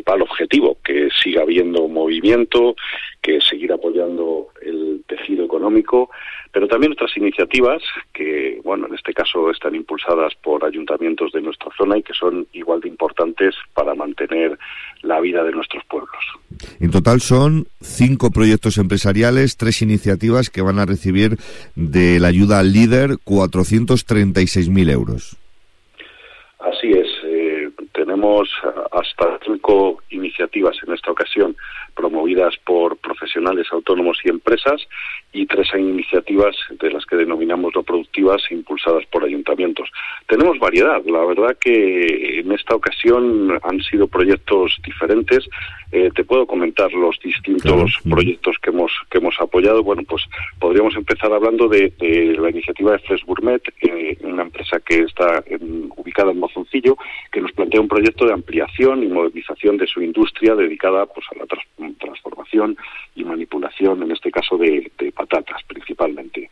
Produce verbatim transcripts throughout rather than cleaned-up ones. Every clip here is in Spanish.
principal objetivo, que siga habiendo movimiento, que seguir apoyando el tejido económico, pero también otras iniciativas que, bueno, en este caso están impulsadas por ayuntamientos de nuestra zona y que son igual de importantes para mantener la vida de nuestros pueblos. En total son cinco proyectos empresariales, tres iniciativas que van a recibir de la ayuda al líder cuatrocientos treinta y seis mil euros. Así es, eh, tenemos hasta cinco iniciativas en esta ocasión promovidas por profesionales autónomos y empresas y tres iniciativas de las que denominamos no productivas impulsadas por ayuntamientos. Tenemos variedad, la verdad que en esta ocasión han sido proyectos diferentes. Eh, te puedo comentar los distintos claro. proyectos que hemos que hemos apoyado. Bueno, pues podríamos empezar hablando de, de la iniciativa de Fresh Gourmet, eh, una empresa que está en, ubicada en Mozoncillo, que nos plantea un proyecto de ampliación y modernización de su industria dedicada pues a la trans transformación y manipulación, en este caso de, de patatas principalmente.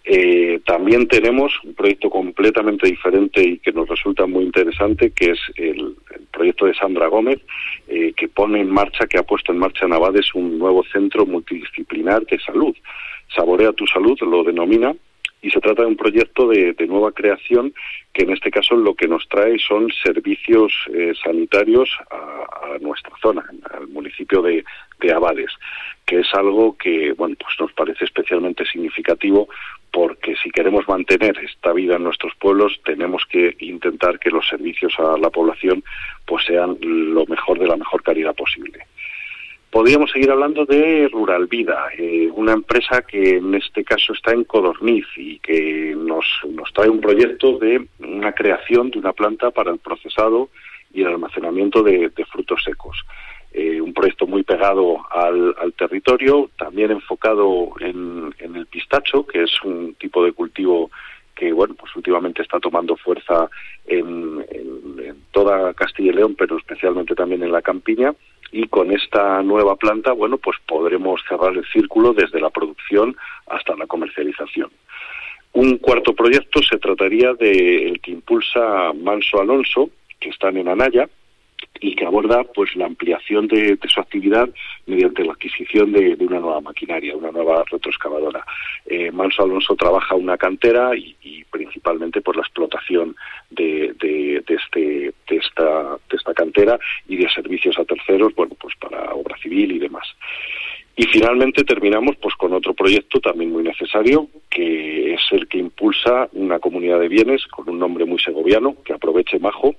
Eh, también tenemos un proyecto completamente diferente y que nos resulta muy interesante, que es el, el proyecto de Sandra Gómez, eh, que pone en marcha, que ha puesto en marcha en Abades un nuevo centro multidisciplinar de salud. Saborea tu salud lo denomina, y se trata de un proyecto de, de nueva creación que en este caso lo que nos trae son servicios eh, sanitarios a, a nuestra zona, al municipio de, de Abades, que es algo que bueno pues nos parece especialmente significativo, porque si queremos mantener esta vida en nuestros pueblos tenemos que intentar que los servicios a la población pues sean lo mejor de la mejor calidad posible. Podríamos seguir hablando de Rural Vida, eh, una empresa que en este caso está en Codorniz y que nos, nos trae un proyecto de una creación de una planta para el procesado y el almacenamiento de, de frutos secos. Eh, un proyecto muy pegado al, al territorio, también enfocado en, en el pistacho, que es un tipo de cultivo que bueno pues últimamente está tomando fuerza en, en, en toda Castilla y León, pero especialmente también en la campiña. Y con esta nueva planta, bueno, pues podremos cerrar el círculo desde la producción hasta la comercialización. Un cuarto proyecto se trataría de el que impulsa Manso Alonso, que están en Anaya, y que aborda pues la ampliación de, de su actividad mediante la adquisición de, de una nueva maquinaria, una nueva retroexcavadora. Eh, Manso Alonso trabaja una cantera y, y principalmente por la explotación de, de, de, este, de, esta, de esta cantera y de servicios a terceros, bueno, pues para obra civil y demás. Y finalmente terminamos pues con otro proyecto también muy necesario, que es el que impulsa una comunidad de bienes con un nombre muy segoviano, que aproveche Majo,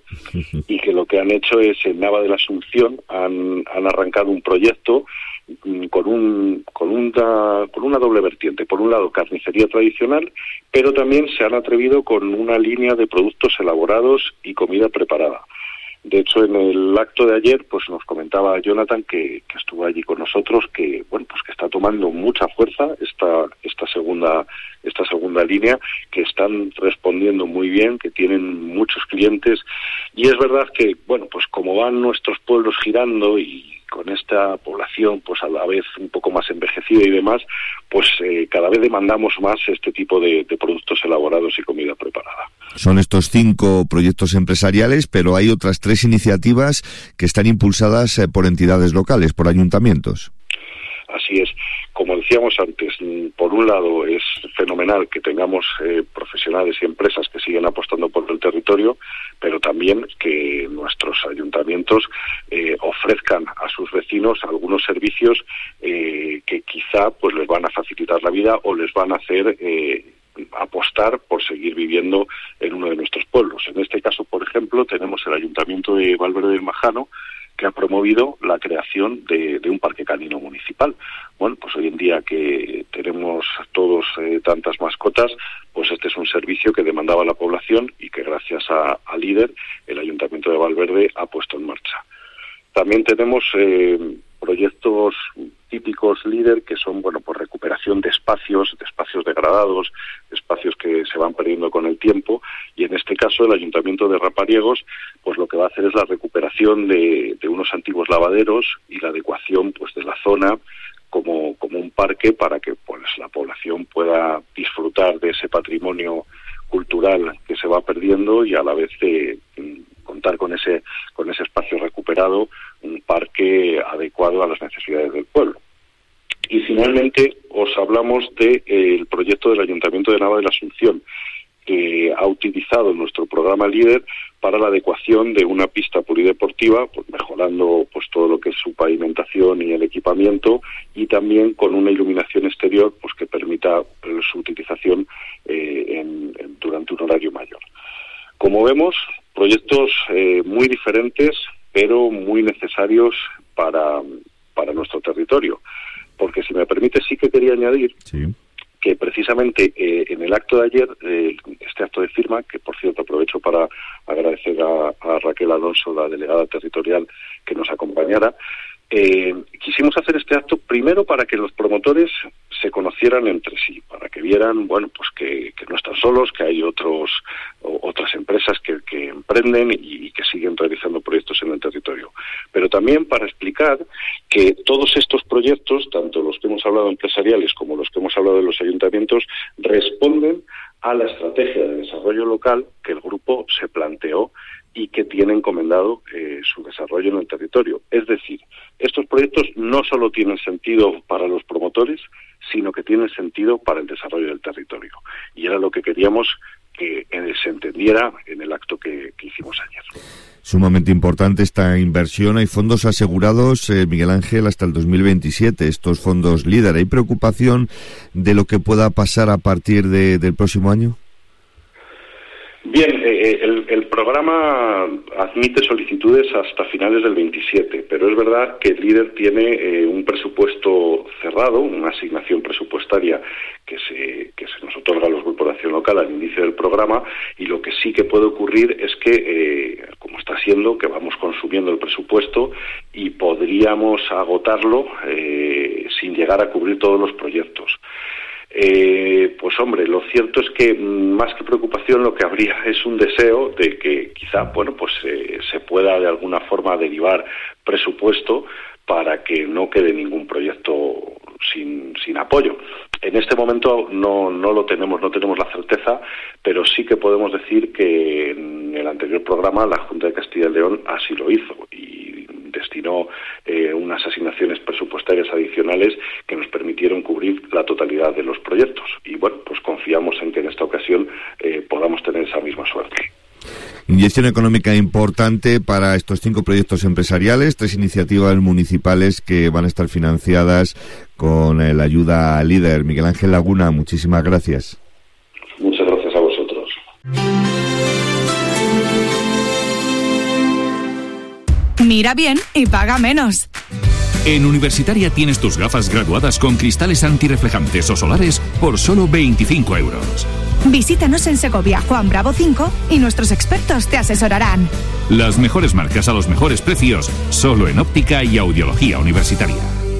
y que lo que han hecho es en Nava de la Asunción han, han arrancado un proyecto con un con una con una doble vertiente. Por un lado, carnicería tradicional, pero también se han atrevido con una línea de productos elaborados y comida preparada. De hecho, en el acto de ayer, pues nos comentaba Jonathan, que, que estuvo allí con nosotros, que bueno, pues que está tomando mucha fuerza esta esta segunda esta segunda línea, que están respondiendo muy bien, que tienen muchos clientes, y es verdad que bueno, pues como van nuestros pueblos girando y con esta población pues a la vez un poco más envejecida y demás, pues eh, cada vez demandamos más este tipo de, de productos elaborados y comida preparada. Son estos cinco proyectos empresariales, pero hay otras tres iniciativas que están impulsadas eh, por entidades locales, por ayuntamientos. Así es. Como decíamos antes, por un lado es fenomenal que tengamos eh, profesionales y empresas que siguen apostando por el territorio, pero también que nuestros ayuntamientos eh, ofrezcan a sus vecinos algunos servicios eh, que quizá pues les van a facilitar la vida o les van a hacer eh, apostar por seguir viviendo en uno de nuestros pueblos. En este caso, por ejemplo, tenemos el Ayuntamiento de Valverde del Majano, que ha promovido la creación de, de un parque canino municipal. Bueno, pues hoy en día que tenemos todos eh, tantas mascotas, pues este es un servicio que demandaba la población y que gracias a, a Líder, el Ayuntamiento de Valverde ha puesto en marcha. También tenemos eh, proyectos típicos Líder, que son, bueno, pues recuperación de espacios, de espacios degradados, espacios que se van perdiendo con el tiempo, y en este caso el Ayuntamiento de Rapariegos, pues lo que va a hacer es la recuperación de, de unos antiguos lavaderos y la adecuación pues de la zona como, como un parque para que pues la población pueda disfrutar de ese patrimonio cultural que se va perdiendo y a la vez de contar con ese con ese espacio recuperado parque adecuado a las necesidades del pueblo. Y finalmente os hablamos del de, eh, proyecto del Ayuntamiento de Nava de la Asunción, que ha utilizado nuestro programa LEADER para la adecuación de una pista polideportiva, pues mejorando pues todo lo que es su pavimentación y el equipamiento, y también con una iluminación exterior pues que permita eh, su utilización eh, en, en, durante un horario mayor. Como vemos, proyectos eh, muy diferentes, pero muy necesarios para, para nuestro territorio. Porque, si me permite, sí que quería añadir sí. que precisamente eh, en el acto de ayer, eh, este acto de firma, que por cierto aprovecho para agradecer a, a Raquel Alonso, la delegada territorial, que nos acompañara, eh, quisimos hacer este acto primero para que los promotores se conocieran entre sí, para que vieran, bueno, pues que, que no están solos, que hay otros o, otras empresas que, que emprenden y, y que siguen realizando proyectos en el territorio. Pero también para explicar que todos estos proyectos, tanto los que hemos hablado empresariales como los que hemos hablado de los ayuntamientos, responden a la estrategia de desarrollo local que el grupo se planteó y que tiene encomendado eh, su desarrollo en el territorio. Es decir, estos proyectos no solo tienen sentido para los promotores, sino que tienen sentido para el desarrollo del territorio. Y era lo que queríamos que eh, se entendiera en el acto que, que hicimos ayer. Sumamente importante esta inversión. Hay fondos asegurados, eh, Miguel Ángel, hasta el dos mil veintisiete, estos fondos LEADER. ¿Hay preocupación de lo que pueda pasar a partir de, del próximo año? Bien, eh, el, el programa admite solicitudes hasta finales del veintisiete, pero es verdad que el LEADER tiene eh, un presupuesto cerrado, una asignación presupuestaria que se, que se nos otorga a los grupos de acción local al inicio del programa, y lo que sí que puede ocurrir es que, eh, como está siendo, que vamos consumiendo el presupuesto y podríamos agotarlo eh, sin llegar a cubrir todos los proyectos. Eh, pues hombre, lo cierto es que más que preocupación lo que habría es un deseo de que quizá, bueno, pues eh, se pueda de alguna forma derivar presupuesto para que no quede ningún proyecto sin, sin apoyo. En este momento no, no lo tenemos, no tenemos la certeza, pero sí que podemos decir que en el anterior programa la Junta de Castilla y León así lo hizo y destinó eh, unas asignaciones presupuestarias adicionales que nos permitieron cubrir la totalidad de los proyectos. Y bueno, pues confiamos en que en esta ocasión eh, podamos tener esa misma suerte. Inyección económica importante para estos cinco proyectos empresariales, tres iniciativas municipales que van a estar financiadas con la ayuda LEADER. Miguel Ángel Laguna, muchísimas gracias. Muchas gracias a vosotros. Mira bien y paga menos. En Universitaria tienes tus gafas graduadas con cristales antirreflejantes o solares por solo veinticinco euros. Visítanos en Segovia, Juan Bravo cinco, y nuestros expertos te asesorarán. Las mejores marcas a los mejores precios, solo en óptica y audiología universitaria.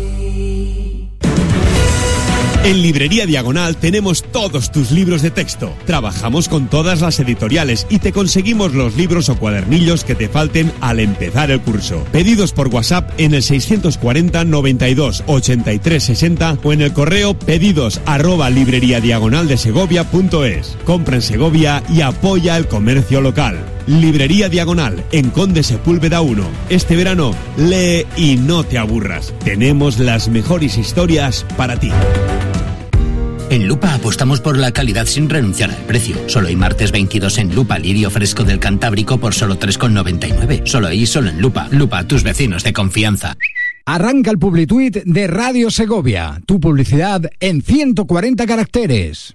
En Librería Diagonal tenemos todos tus libros de texto. Trabajamos con todas las editoriales y te conseguimos los libros o cuadernillos que te falten al empezar el curso. Pedidos por WhatsApp en el seiscientos cuarenta, noventa y dos, ochenta y tres, sesenta o en el correo pedidos arroba libreriadiagonaldesegovia.es. Compra en Segovia y apoya el comercio local. Librería Diagonal, en Conde Sepúlveda uno. Este verano, lee y no te aburras. Tenemos las mejores historias para ti. En Lupa apostamos por la calidad sin renunciar al precio. Solo hay martes veintidós en Lupa, lirio fresco del Cantábrico por solo tres con noventa y nueve. Solo ahí, solo en Lupa. Lupa, tus vecinos de confianza. Arranca el Publituit de Radio Segovia. Tu publicidad en ciento cuarenta caracteres.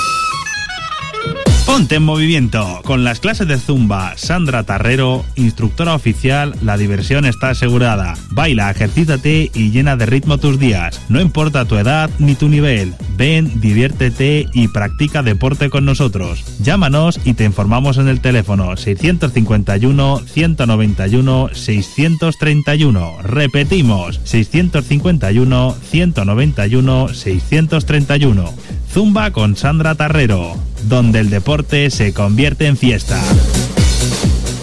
Ponte en movimiento. Con las clases de Zumba, Sandra Tarrero, instructora oficial, la diversión está asegurada. Baila, ejercítate y llena de ritmo tus días. No importa tu edad ni tu nivel. Ven, diviértete y practica deporte con nosotros. Llámanos y te informamos en el teléfono seiscientos cincuenta y uno, ciento noventa y uno, seiscientos treinta y uno. Repetimos, seiscientos cincuenta y uno, ciento noventa y uno, seiscientos treinta y uno. Zumba con Sandra Tarrero, donde el deporte se convierte en fiesta.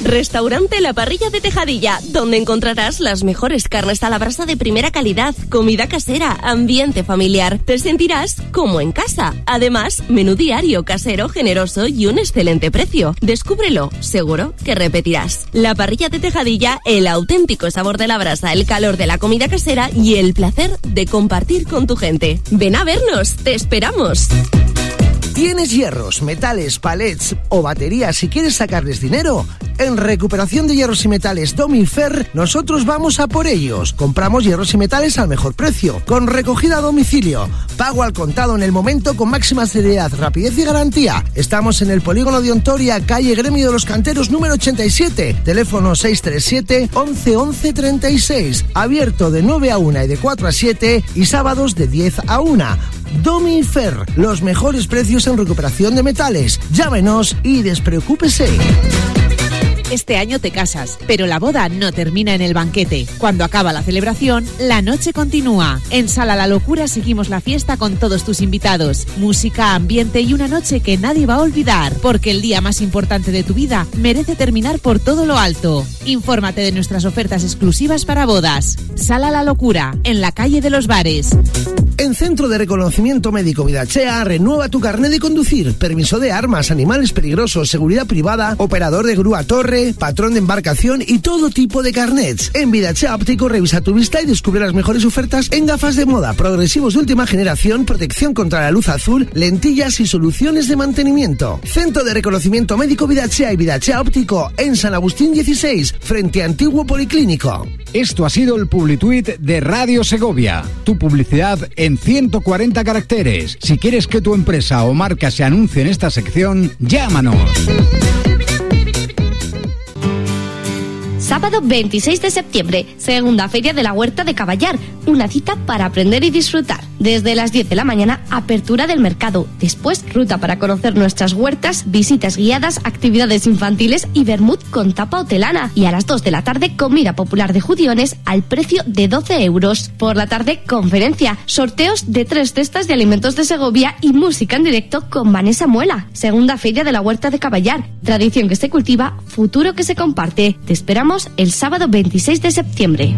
Restaurante La Parrilla de Tejadilla, donde encontrarás las mejores carnes a la brasa de primera calidad, comida casera, ambiente familiar. Te sentirás como en casa. Además, menú diario, casero, generoso y un excelente precio. Descúbrelo, seguro que repetirás. La Parrilla de Tejadilla, el auténtico sabor de la brasa, el calor de la comida casera y el placer de compartir con tu gente. Ven a vernos, te esperamos. ¿Tienes hierros, metales, palets o baterías y quieres sacarles dinero? En Recuperación de Hierros y Metales Domifer, nosotros vamos a por ellos. Compramos hierros y metales al mejor precio, con recogida a domicilio, pago al contado en el momento con máxima celeridad, rapidez y garantía. Estamos en el Polígono de Ontoria, calle Gremio de los Canteros número ochenta y siete, teléfono seis tres siete, once, once, treinta y seis, abierto de nueve a una y de cuatro a siete y sábados de diez a una. Domifer, los mejores precios en recuperación de metales. Llámenos y despreocúpese. Este año te casas, pero la boda no termina en el banquete. Cuando acaba la celebración, la noche continúa. En Sala La Locura seguimos la fiesta con todos tus invitados. Música, ambiente y una noche que nadie va a olvidar, porque el día más importante de tu vida merece terminar por todo lo alto. Infórmate de nuestras ofertas exclusivas para bodas. Sala La Locura, en la calle de los Bares. En Centro de Reconocimiento Médico Vidachea, renueva tu carnet de conducir, permiso de armas, animales peligrosos, seguridad privada, operador de grúa torre, patrón de embarcación y todo tipo de carnets. En Vidachea Óptico revisa tu vista y descubre las mejores ofertas en gafas de moda, progresivos de última generación, protección contra la luz azul, lentillas y soluciones de mantenimiento. Centro de Reconocimiento Médico Vidachea y Vidachea Óptico en San Agustín dieciséis, frente a Antiguo Policlínico. Esto ha sido el Publituit de Radio Segovia. Tu publicidad en ciento cuarenta caracteres. Si quieres que tu empresa o marca se anuncie en esta sección, llámanos. Sábado veintiséis de septiembre, segunda feria de la Huerta de Caballar. Una cita para aprender y disfrutar. Desde las diez de la mañana, apertura del mercado. Después, ruta para conocer nuestras huertas, visitas guiadas, actividades infantiles y vermut con tapa hotelana. Y a las dos de la tarde, comida popular de judiones al precio de doce euros. Por la tarde, conferencia, sorteos de tres cestas de alimentos de Segovia y música en directo con Vanessa Muela. Segunda feria de la Huerta de Caballar. Tradición que se cultiva, futuro que se comparte. Te esperamos el sábado veintiséis de septiembre.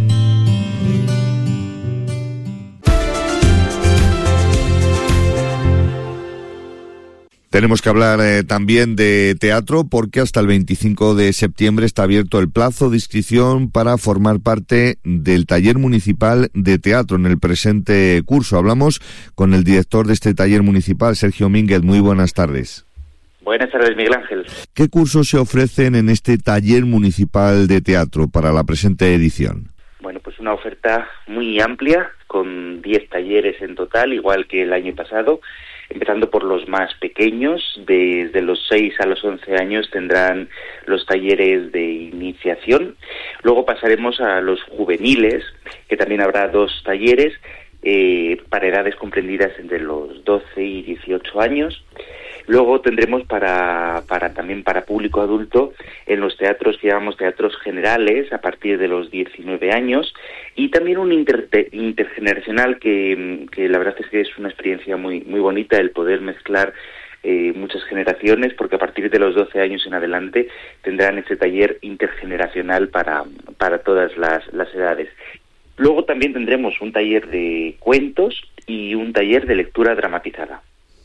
Tenemos que hablar eh, también de teatro, porque hasta el veinticinco de septiembre está abierto el plazo de inscripción para formar parte del taller municipal de teatro en el presente curso. Hablamos con el director de este taller municipal, Sergio Mínguez. Muy buenas tardes. Buenas tardes, Miguel Ángel. ¿Qué cursos se ofrecen en este taller municipal de teatro para la presente edición? Bueno, pues una oferta muy amplia, con diez talleres en total, igual que el año pasado, empezando por los más pequeños. Desde los seis a los once años tendrán los talleres de iniciación. Luego pasaremos a los juveniles, que también habrá dos talleres eh, para edades comprendidas entre los doce y dieciocho años. Luego tendremos para, para también para público adulto en los teatros que llamamos teatros generales a partir de los diecinueve años, y también un inter, intergeneracional que, que la verdad es que es una experiencia muy muy bonita el poder mezclar eh, muchas generaciones, porque a partir de los doce años en adelante tendrán ese taller intergeneracional para, para todas las, las edades. Luego también tendremos un taller de cuentos y un taller de lectura dramatizada.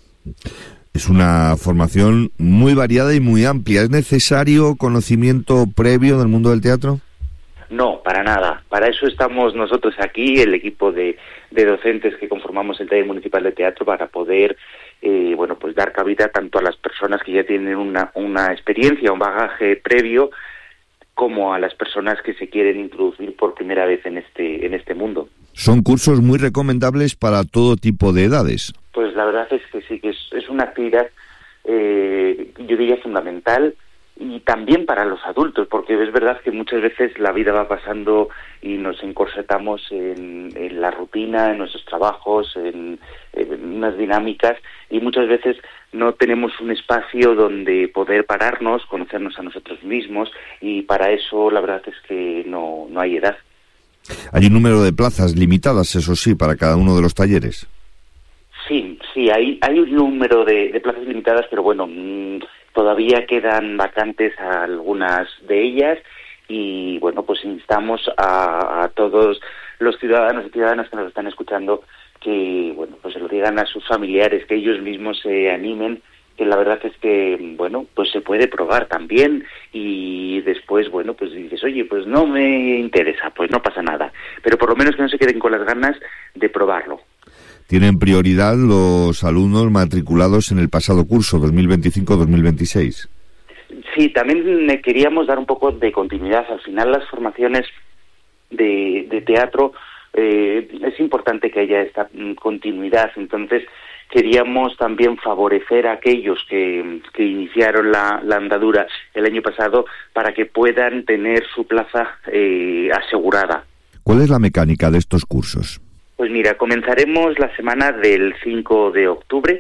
Es una formación muy variada y muy amplia. ¿Es necesario conocimiento previo del mundo del teatro? No, para nada. Para eso estamos nosotros aquí, el equipo de, de docentes que conformamos el taller municipal de teatro, para poder eh, bueno, pues dar cabida tanto a las personas que ya tienen una, una experiencia, un bagaje previo, como a las personas que se quieren introducir por primera vez en este, en este mundo. Son cursos muy recomendables para todo tipo de edades. Pues la verdad es que sí, que es, es una actividad, eh, yo diría, fundamental, y también para los adultos, porque es verdad que muchas veces la vida va pasando y nos encorsetamos en, en la rutina, en nuestros trabajos, en, en unas dinámicas, y muchas veces no tenemos un espacio donde poder pararnos, conocernos a nosotros mismos, y para eso la verdad es que no, no hay edad. Hay un número de plazas limitadas, eso sí, para cada uno de los talleres. Sí, sí, hay, hay un número de, de plazas limitadas, pero bueno, mmm, Todavía quedan vacantes a algunas de ellas y, bueno, pues instamos a, a todos los ciudadanos y ciudadanas que nos están escuchando que, bueno, pues se lo digan a sus familiares, que ellos mismos se animen, que la verdad es que, bueno, pues se puede probar también y después, bueno, pues dices, oye, pues no me interesa, pues no pasa nada, pero por lo menos que no se queden con las ganas de probarlo. Tienen prioridad los alumnos matriculados en el pasado curso, dos mil veinticinco dos mil veintiséis. Sí, también queríamos dar un poco de continuidad. Al final las formaciones de, de teatro, eh, es importante que haya esta continuidad, entonces queríamos también favorecer a aquellos que, que iniciaron la, la andadura el año pasado para que puedan tener su plaza eh, asegurada. ¿Cuál es la mecánica de estos cursos? Pues mira, comenzaremos la semana del cinco de octubre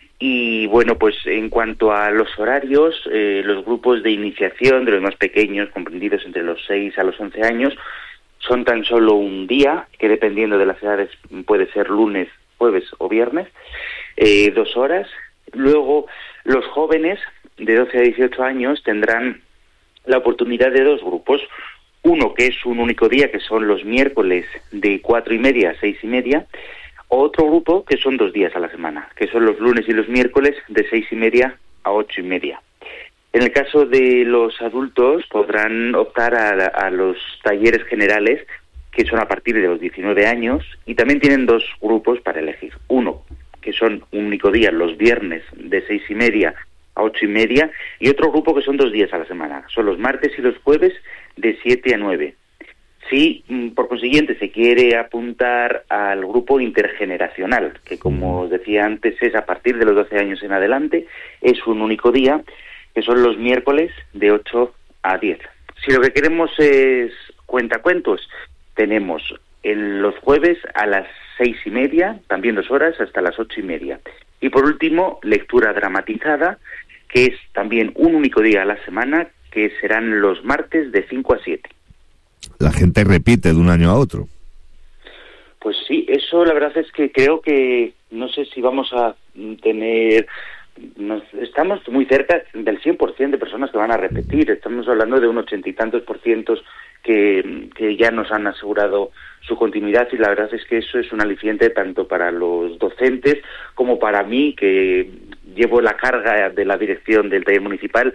y bueno, pues en cuanto a los horarios, eh, los grupos de iniciación de los más pequeños, comprendidos entre los seis a los once años, son tan solo un día, que dependiendo de las edades puede ser lunes, jueves o viernes, eh, dos horas. Luego los jóvenes de doce a dieciocho años tendrán la oportunidad de dos grupos. Uno que es un único día, que son los miércoles de cuatro y media a seis y media. Otro grupo que son dos días a la semana, que son los lunes y los miércoles de seis y media a ocho y media. En el caso de los adultos podrán optar a, a los talleres generales, que son a partir de los diecinueve años, y también tienen dos grupos para elegir. Uno que son un único día, los viernes de seis y media a ocho y media, y otro grupo que son dos días a la semana, son los martes y los jueves de siete a nueve. Si, por consiguiente, se quiere apuntar al grupo intergeneracional, que como os decía antes es a partir de los doce años en adelante, es un único día, que son los miércoles de ocho a diez. Si lo que queremos es cuentacuentos, tenemos en los jueves a las seis y media, también dos horas, hasta las ocho y media. Y por último, lectura dramatizada, que es también un único día a la semana, que serán los martes de cinco a siete. La gente repite de un año a otro. Pues sí, eso la verdad es que creo que no sé si vamos a tener... Nos, estamos muy cerca del cien por ciento de personas que van a repetir. Estamos hablando de un ochenta y tantos por cientos que, que ya nos han asegurado su continuidad, y la verdad es que eso es un aliciente tanto para los docentes como para mí, que llevo la carga de la dirección del taller municipal,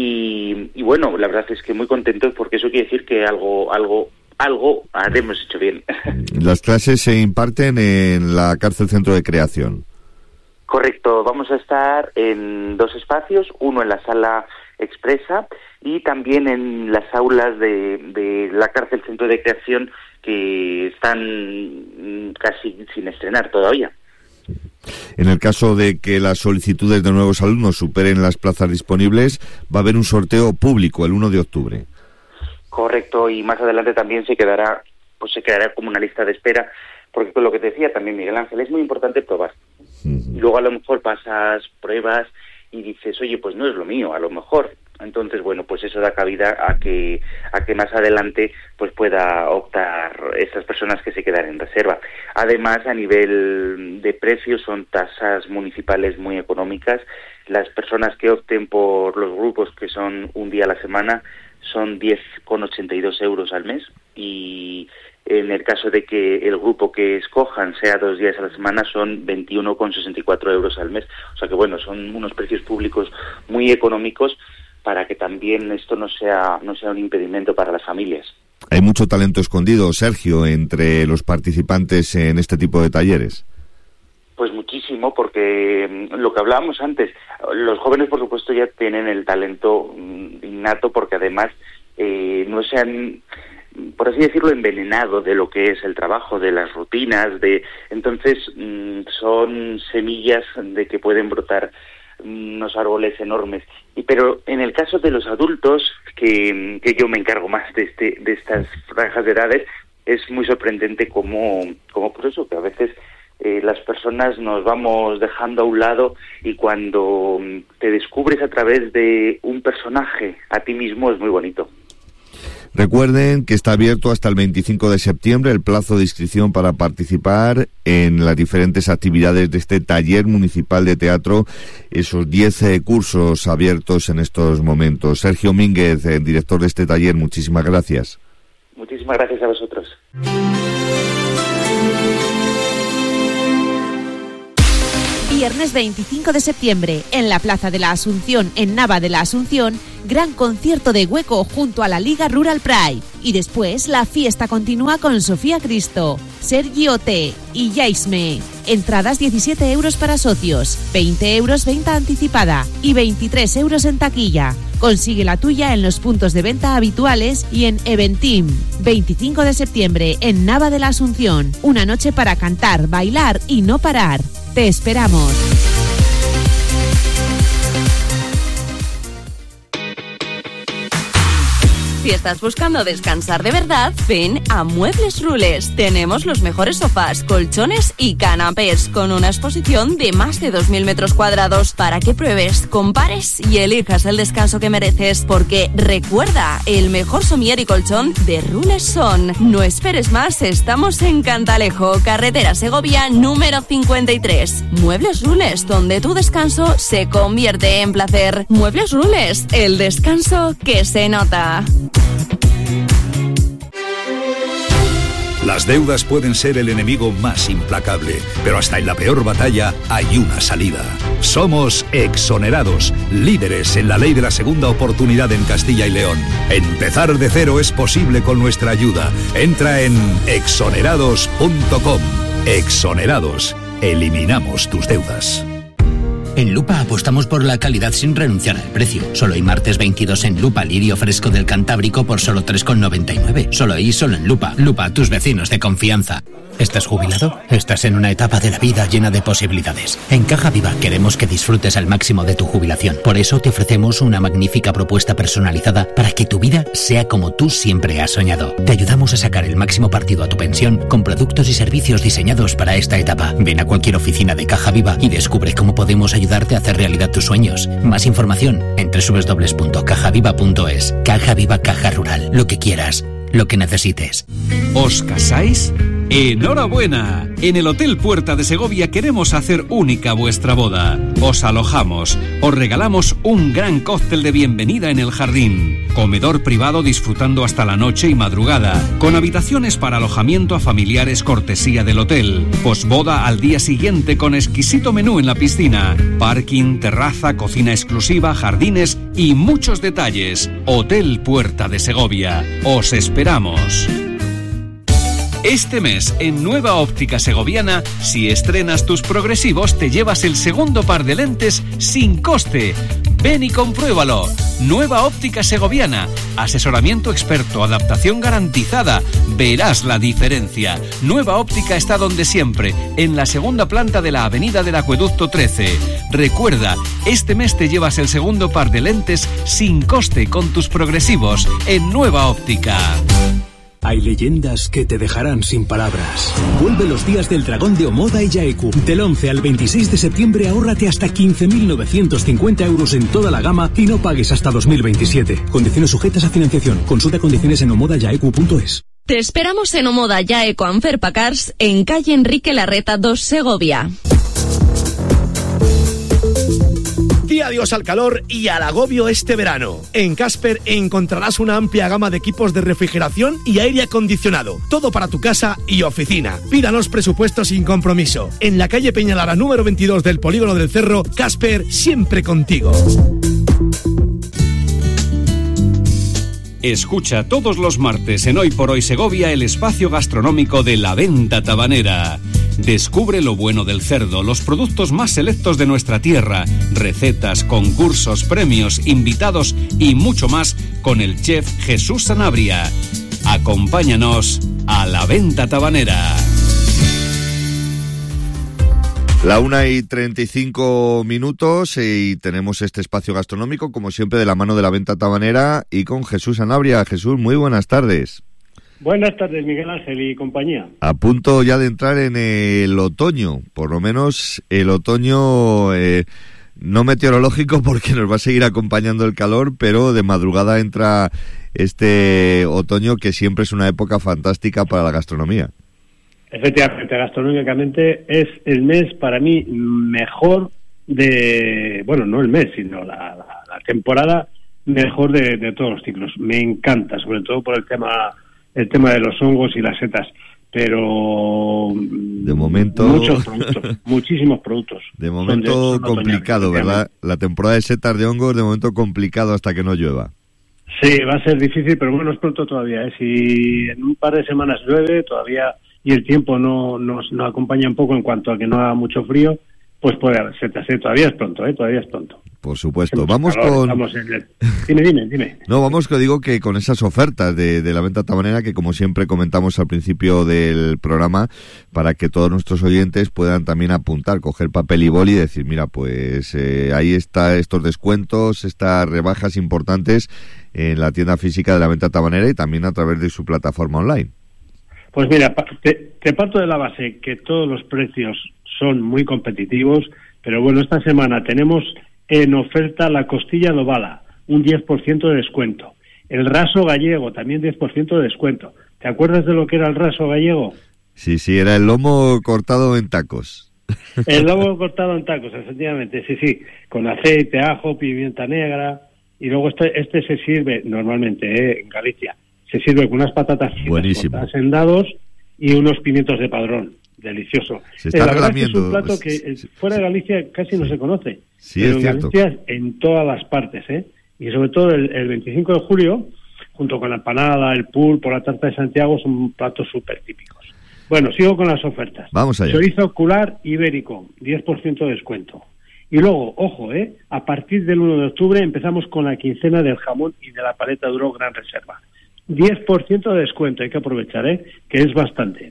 y, y bueno, la verdad es que muy contentos, porque eso quiere decir que algo algo algo habremos hecho bien. Las clases se imparten en la cárcel Centro de Creación. Correcto, vamos a estar en dos espacios, uno en la sala expresa y también en las aulas de, de la cárcel Centro de Creación, que están casi sin estrenar todavía. En el caso de que las solicitudes de nuevos alumnos superen las plazas disponibles, va a haber un sorteo público el uno de octubre. Correcto, y más adelante también se quedará, pues se quedará como una lista de espera, porque con lo que te decía también Miguel Ángel, es muy importante probar. Uh-huh. Y luego a lo mejor pasas pruebas y dices, oye, pues no es lo mío, a lo mejor. Entonces, bueno, pues eso da cabida a que a que más adelante pues pueda optar estas personas que se quedan en reserva. Además, a nivel de precios, son tasas municipales muy económicas. Las personas que opten por los grupos, que son un día a la semana, son diez con ochenta y dos euros al mes, y en el caso de que el grupo que escojan sea dos días a la semana, son veintiuno con sesenta y cuatro euros al mes. O sea que, bueno, son unos precios públicos muy económicos, para que también esto no sea no sea un impedimento para las familias. Hay mucho talento escondido, Sergio, entre los participantes en este tipo de talleres. Pues muchísimo, porque lo que hablábamos antes, los jóvenes por supuesto ya tienen el talento innato, porque además eh, no se han, por así decirlo, envenenado de lo que es el trabajo, de las rutinas, de entonces mmm, son semillas de que pueden brotar unos árboles enormes. Y pero en el caso de los adultos, que, que yo me encargo más de este de estas franjas de edades, es muy sorprendente cómo, cómo por eso que a veces eh, las personas nos vamos dejando a un lado, y cuando te descubres a través de un personaje a ti mismo es muy bonito. Recuerden que está abierto hasta el veinticinco de septiembre el plazo de inscripción para participar en las diferentes actividades de este taller municipal de teatro, esos diez eh, cursos abiertos en estos momentos. Sergio Mínguez, eh, director de este taller, muchísimas gracias. Muchísimas gracias a vosotros. Viernes veinticinco de septiembre, en la Plaza de la Asunción, en Nava de la Asunción, gran concierto de Hueco junto a la Liga Rural Pride. Y después la fiesta continúa con Sofía Cristo, Sergio T y Yaisme. Entradas diecisiete euros para socios, veinte euros venta anticipada y veintitrés euros en taquilla. Consigue la tuya en los puntos de venta habituales y en Eventim. veinticinco de septiembre, en Nava de la Asunción. Una noche para cantar, bailar y no parar. Te esperamos. Si estás buscando descansar de verdad, ven a Muebles Rules. Tenemos los mejores sofás, colchones y canapés con una exposición de más de dos mil metros cuadrados para que pruebes, compares y elijas el descanso que mereces. Porque recuerda, el mejor somier y colchón de Rules son. No esperes más, estamos en Cantalejo, carretera Segovia número cincuenta y tres. Muebles Rules, donde tu descanso se convierte en placer. Muebles Rules, el descanso que se nota. Las deudas pueden ser el enemigo más implacable, pero hasta en la peor batalla hay una salida. Somos Exonerados, líderes en la ley de la segunda oportunidad en Castilla y León. Empezar de cero es posible con nuestra ayuda. Entra en exonerados punto com. Exonerados. Eliminamos tus deudas. En Lupa apostamos por la calidad sin renunciar al precio. Solo hay martes veintidós en Lupa Lirio Fresco del Cantábrico por solo tres con noventa y nueve. Solo ahí, solo en Lupa. Lupa, tus vecinos de confianza. ¿Estás jubilado? Estás en una etapa de la vida llena de posibilidades. En Caja Viva queremos que disfrutes al máximo de tu jubilación. Por eso te ofrecemos una magnífica propuesta personalizada para que tu vida sea como tú siempre has soñado. Te ayudamos a sacar el máximo partido a tu pensión con productos y servicios diseñados para esta etapa. Ven a cualquier oficina de Caja Viva y descubre cómo podemos ayudarte a hacer realidad tus sueños. Más información en doble u doble u doble u punto caja viva punto es. Caja Viva, Caja Rural. Lo que quieras, lo que necesites. ¿Os casáis? ¡Enhorabuena! En el Hotel Puerta de Segovia queremos hacer única vuestra boda. Os alojamos, os regalamos un gran cóctel de bienvenida en el jardín, comedor privado disfrutando hasta la noche y madrugada, con habitaciones para alojamiento a familiares cortesía del hotel, posboda al día siguiente con exquisito menú en la piscina, parking, terraza, cocina exclusiva, jardines y muchos detalles. Hotel Puerta de Segovia. Os esperamos. Este mes, en Nueva Óptica Segoviana, si estrenas tus progresivos, te llevas el segundo par de lentes sin coste. Ven y compruébalo. Nueva Óptica Segoviana. Asesoramiento experto, adaptación garantizada. Verás la diferencia. Nueva Óptica está donde siempre, en la segunda planta de la Avenida del Acueducto trece. Recuerda, este mes te llevas el segundo par de lentes sin coste con tus progresivos en Nueva Óptica. Hay leyendas que te dejarán sin palabras. Vuelve los días del dragón de Omoda y Yaeku. Del once al veintiséis de septiembre ahórrate hasta quince mil novecientos cincuenta euros en toda la gama y no pagues hasta dos mil veintisiete. Condiciones sujetas a financiación. Consulta condiciones en omoda yaeku punto es. Te esperamos en Omoda Yaeku Anferpa Cars, en calle Enrique Larreta dos, Segovia. Di adiós al calor y al agobio este verano. En Casper encontrarás una amplia gama de equipos de refrigeración y aire acondicionado. Todo para tu casa y oficina. Pídanos presupuesto sin compromiso. En la calle Peñalara número veintidós del Polígono del Cerro, Casper, siempre contigo. Escucha todos los martes en Hoy por Hoy Segovia el espacio gastronómico de La Venta Tabanera. Descubre lo bueno del cerdo, los productos más selectos de nuestra tierra, recetas, concursos, premios, invitados y mucho más con el chef Jesús Sanabria. Acompáñanos a La Venta Tabanera. La una y treinta y cinco minutos y tenemos este espacio gastronómico, como siempre, de la mano de La Venta Tabanera y con Jesús Sanabria. Jesús, muy buenas tardes. Buenas tardes, Miguel Ángel y compañía. A punto ya de entrar en el otoño, por lo menos el otoño eh, no meteorológico porque nos va a seguir acompañando el calor, pero de madrugada entra este otoño, que siempre es una época fantástica para la gastronomía. Efectivamente, gastronómicamente es el mes para mí mejor de, bueno, no el mes, sino la, la, la temporada mejor de, de todos los ciclos. Me encanta, sobre todo por el tema, el tema de los hongos y las setas. Pero de momento muchos productos, muchísimos productos. De momento son de, son complicado, ¿verdad? La temporada de setas de hongos de momento complicado hasta que no llueva. Sí, va a ser difícil, pero bueno, es pronto todavía, ¿eh? Si en un par de semanas llueve todavía y el tiempo no nos no acompaña un poco en cuanto a que no haga mucho frío, pues puede haber setas, ¿eh? Todavía es pronto, ¿eh? Todavía es pronto. Por supuesto. Vamos calor, con... El... Dime, dime, dime. No, vamos, que digo que con esas ofertas de, de la venta tabanera que, como siempre comentamos al principio del programa, para que todos nuestros oyentes puedan también apuntar, coger papel y boli y decir, mira, pues eh, ahí está estos descuentos, estas rebajas importantes en la tienda física de la venta tabanera y también a través de su plataforma online. Pues mira, te, te parto de la base que todos los precios son muy competitivos, pero bueno, esta semana tenemos en oferta la costilla adobada, un diez por ciento de descuento. El raso gallego, también diez por ciento de descuento. ¿Te acuerdas de lo que era el raso gallego? Sí, sí, era el lomo cortado en tacos. El lomo cortado en tacos, efectivamente, sí, sí, con aceite, ajo, pimienta negra, y luego este, este se sirve normalmente ¿eh? en Galicia, se sirve con unas patatas cortadas en dados y unos pimientos de padrón. Delicioso. Se está eh, la verdad relamiendo. es, que es un plato que eh, fuera de Galicia casi no se conoce. Sí, pero es en cierto. Galicia en todas las partes, ¿eh? Y sobre todo el, el veinticinco de julio, junto con la empanada, el pulpo, la tarta de Santiago, son platos súper típicos. Bueno, sigo con las ofertas. Vamos allá. Chorizo ocular ibérico, diez por ciento de descuento. Y luego, ojo, ¿eh? A partir del uno de octubre empezamos con la quincena del jamón y de la paleta duro Gran Reserva. diez por ciento de descuento, hay que aprovechar, ¿eh? Que es bastante.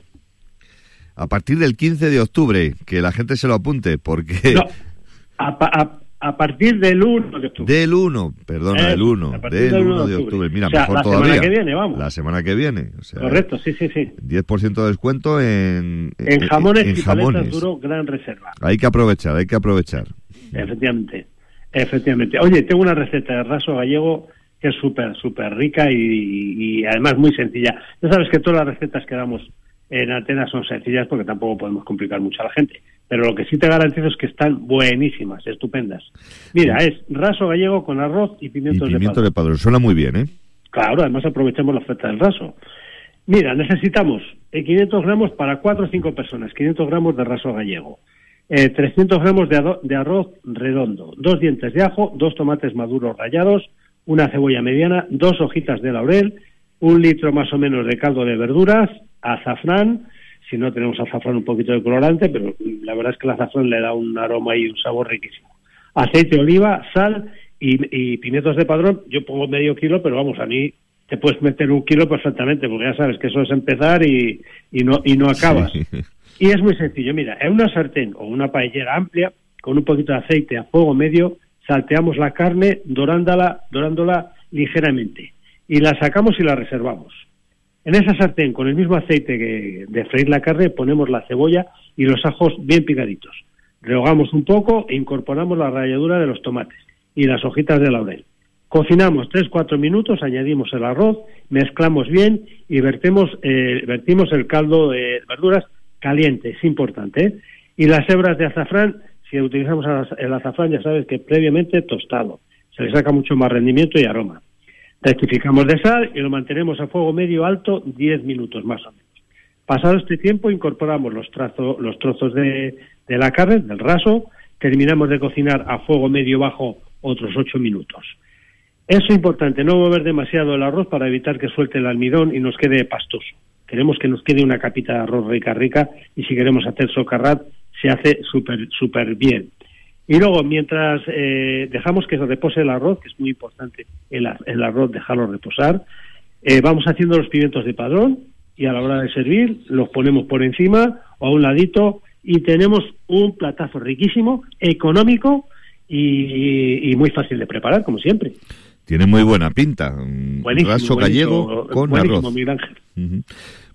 A partir del quince de octubre, que la gente se lo apunte, porque... No, a, a, a partir del uno de octubre. Del uno, perdona, eh, del uno. Del, del uno de octubre. octubre. Mira, o sea, mejor la todavía. La semana que viene, vamos. La semana que viene. O sea, correcto, sí, sí, sí. diez por ciento de descuento en... En jamones en, en y jamones. paletas duro Gran Reserva. Hay que aprovechar, hay que aprovechar. Efectivamente, efectivamente. Oye, tengo una receta de raso gallego que es súper, súper rica y, y, y además muy sencilla. Ya sabes que todas las recetas que damos en Atenas son sencillas porque tampoco podemos complicar mucho a la gente. Pero lo que sí te garantizo es que están buenísimas, estupendas. Mira, es raso gallego con arroz y pimientos y pimiento de padrón. de padrón. Suena muy bien, ¿eh? Claro, además aprovechamos la oferta del raso. Mira, necesitamos eh, quinientos gramos para cuatro o cinco personas, quinientos gramos de raso gallego, eh, trescientos gramos de, de arroz redondo, dos dientes de ajo, dos tomates maduros rallados, una cebolla mediana, dos hojitas de laurel, un litro más o menos de caldo de verduras, azafrán, si no tenemos azafrán un poquito de colorante, pero la verdad es que el azafrán le da un aroma y un sabor riquísimo. Aceite de oliva, sal y, y pimientos de padrón. Yo pongo medio kilo, pero vamos, a mí te puedes meter un kilo perfectamente, porque ya sabes que eso es empezar y, y no y no acabas. Sí. Y es muy sencillo, mira, en una sartén o una paellera amplia, con un poquito de aceite a fuego medio, salteamos la carne dorándola, dorándola ligeramente y la sacamos y la reservamos. En esa sartén, con el mismo aceite que de freír la carne, ponemos la cebolla y los ajos bien picaditos. Rehogamos un poco e incorporamos la ralladura de los tomates y las hojitas de laurel. Cocinamos tres a cuatro minutos, añadimos el arroz, mezclamos bien y vertemos, eh, vertimos el caldo de verduras caliente, es importante, ¿eh? Y las hebras de azafrán, si utilizamos el azafrán, ya sabes que previamente tostado. Se le saca mucho más rendimiento y aroma. Rectificamos de sal y lo mantenemos a fuego medio alto diez minutos más o menos. Pasado este tiempo incorporamos los, trazo, los trozos de, de la carne, del raso, terminamos de cocinar a fuego medio bajo otros ocho minutos. Eso es importante, no mover demasiado el arroz para evitar que suelte el almidón y nos quede pastoso. Queremos que nos quede una capita de arroz rica, rica, y si queremos hacer socarrat, se hace súper, súper bien. Y luego, mientras eh, dejamos que se repose el arroz, que es muy importante el, el arroz, dejarlo reposar, eh, vamos haciendo los pimientos de padrón y a la hora de servir los ponemos por encima o a un ladito y tenemos un platazo riquísimo, económico y, y muy fácil de preparar, como siempre. Tiene muy buena pinta. Buenísimo, Raso gallego buenísimo, con buenísimo, arroz. Miguel Ángel. Uh-huh.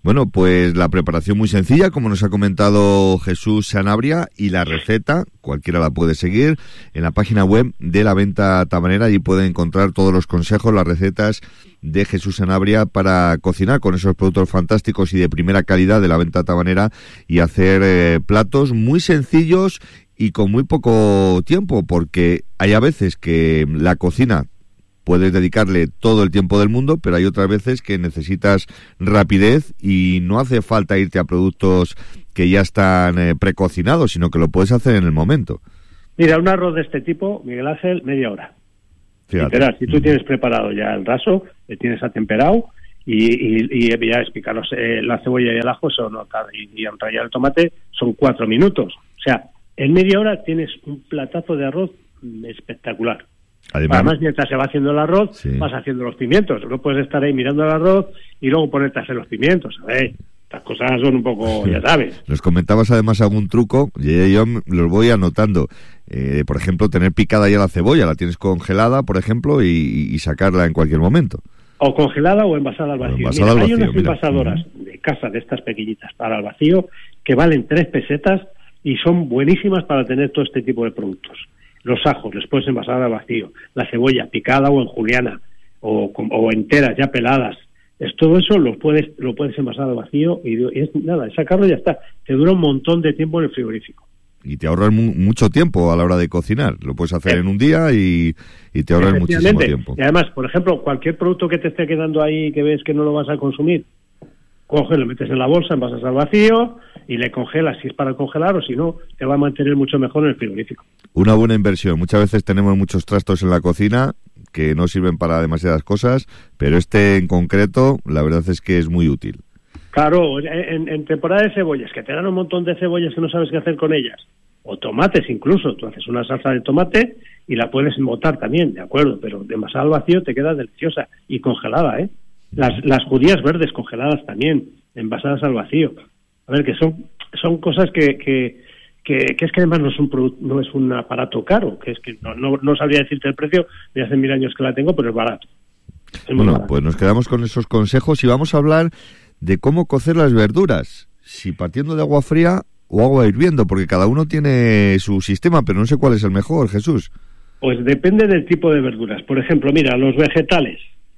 Bueno, pues la preparación muy sencilla, como nos ha comentado Jesús Sanabria, y la receta, cualquiera la puede seguir, en la página web de la Venta Tabanera. Allí puede encontrar todos los consejos, las recetas de Jesús Sanabria para cocinar con esos productos fantásticos y de primera calidad de la Venta Tabanera y hacer eh, platos muy sencillos y con muy poco tiempo, porque hay a veces que la cocina puedes dedicarle todo el tiempo del mundo, pero hay otras veces que necesitas rapidez y no hace falta irte a productos que ya están eh, precocinados, sino que lo puedes hacer en el momento. Mira, un arroz de este tipo, Miguel Ángel, media hora. Fíjate. Literal, si tú tienes preparado ya el raso, le tienes atemperado y, y, y ya es picar los, eh, la cebolla y el ajo, eso no, y, y enrollar el tomate son cuatro minutos. O sea, en media hora tienes un platazo de arroz espectacular. Además, Además, mientras se va haciendo el arroz, sí. vas haciendo los pimientos. No puedes estar ahí mirando el arroz y luego ponerte a hacer los pimientos. A ver, estas cosas son un poco, ya sabes. Nos comentabas además algún truco, y yo los voy anotando. Eh, por ejemplo, tener picada ya la cebolla, la tienes congelada, por ejemplo, y, y sacarla en cualquier momento. O congelada o envasada al vacío. Envasada mira, al hay vacío, unas mira. envasadoras uh-huh. de casa, de estas pequeñitas, para el vacío, que valen tres pesetas y son buenísimas para tener todo este tipo de productos. Los ajos les puedes envasar al vacío, la cebolla picada o en juliana, o, o enteras ya peladas. Es todo eso lo puedes lo puedes envasar al vacío y, y es nada, sacarlo y ya está. Te dura un montón de tiempo en el frigorífico. Y te ahorras mu- mucho tiempo a la hora de cocinar. Lo puedes hacer eh. en un día y, y te ahorras muchísimo tiempo. Y además, por ejemplo, cualquier producto que te esté quedando ahí que ves que no lo vas a consumir, coges, lo metes en la bolsa, envasas al vacío y le congelas si es para congelar, o si no, te va a mantener mucho mejor en el frigorífico. Una buena inversión. Muchas veces tenemos muchos trastos en la cocina que no sirven para demasiadas cosas, pero este en concreto, la verdad es que es muy útil. Claro, en, en temporada de cebollas, que te dan un montón de cebollas que no sabes qué hacer con ellas, o tomates incluso, tú haces una salsa de tomate y la puedes botar también, de acuerdo, pero de envasada al vacío te queda deliciosa y congelada, ¿eh? Las, las judías verdes congeladas también, envasadas al vacío. A ver, que son son cosas que, que, que, que es que además no es un produ- no es un aparato caro, que es que no, no, no sabría decirte el precio, de hace mil años que la tengo, pero es barato. Es bueno, barato. Pues nos quedamos con esos consejos y vamos a hablar de cómo cocer las verduras, si partiendo de agua fría o agua hirviendo, porque cada uno tiene su sistema, pero no sé cuál es el mejor, Jesús. Pues depende del tipo de verduras. Por ejemplo, mira, los vegetales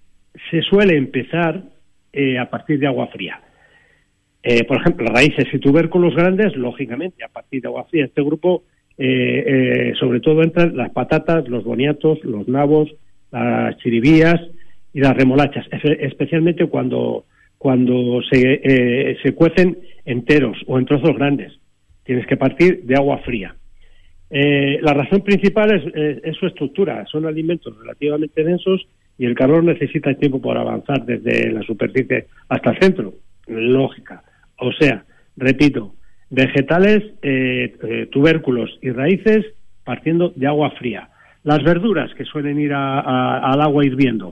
se suele empezar eh, a partir de agua fría. Eh, por ejemplo, raíces y tubérculos grandes, lógicamente, a partir de agua fría. Este grupo, eh, eh, sobre todo, entran las patatas, los boniatos, los nabos, las chiribías y las remolachas, especialmente cuando, cuando se, eh, se cuecen enteros o en trozos grandes. Tienes que partir de agua fría. Eh, la razón principal es, es, es su estructura. Son alimentos relativamente densos y el calor necesita tiempo para avanzar desde la superficie hasta el centro. Lógica. O sea, repito, vegetales, eh, eh, tubérculos y raíces partiendo de agua fría. Las verduras que suelen ir a, a, al agua hirviendo,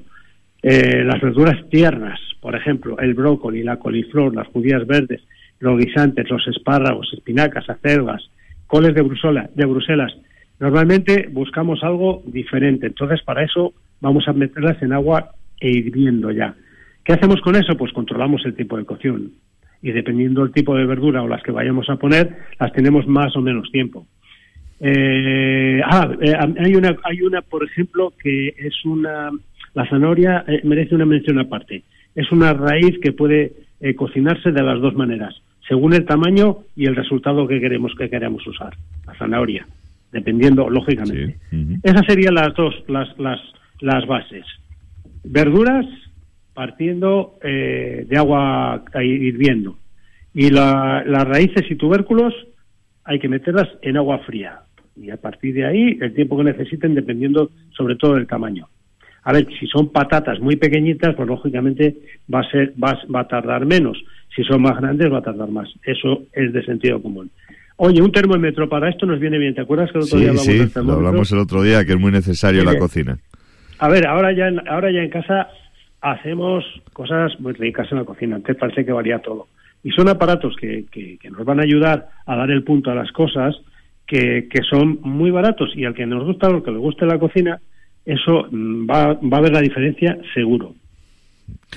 eh, las verduras tiernas, por ejemplo, el brócoli, la coliflor, las judías verdes, los guisantes, los espárragos, espinacas, acelgas, coles de Bruselas, de Bruselas. Normalmente buscamos algo diferente, entonces para eso vamos a meterlas en agua e hirviendo ya. ¿Qué hacemos con eso? Pues controlamos el tipo de cocción y dependiendo del tipo de verdura o las que vayamos a poner, las tenemos más o menos tiempo. Eh, ah, eh, hay una, hay una, por ejemplo, que es una, la zanahoria eh, merece una mención aparte. Es una raíz que puede eh, cocinarse de las dos maneras, según el tamaño y el resultado que queremos que queremos usar. La zanahoria, dependiendo lógicamente. Sí. Uh-huh. Esas serían las dos, las, las, las bases. Verduras partiendo eh, de agua hirviendo. Y la, las raíces y tubérculos hay que meterlas en agua fría. Y a partir de ahí, el tiempo que necesiten, dependiendo sobre todo del tamaño. A ver, si son patatas muy pequeñitas, pues lógicamente va a ser va, va a tardar menos. Si son más grandes, va a tardar más. Eso es de sentido común. Oye, un termómetro para esto nos viene bien. ¿Te acuerdas que el otro sí, día hablamos sí, del termómetro? Lo hablamos el otro día, que es muy necesario en la cocina. A ver, ahora ya, en, ahora ya en casa hacemos cosas muy ricas en la cocina. Antes parece que valía todo. Y son aparatos que, que, que nos van a ayudar a dar el punto a las cosas, que, que son muy baratos. Y al que nos gusta, al que le guste la cocina, eso va, va a haber la diferencia seguro.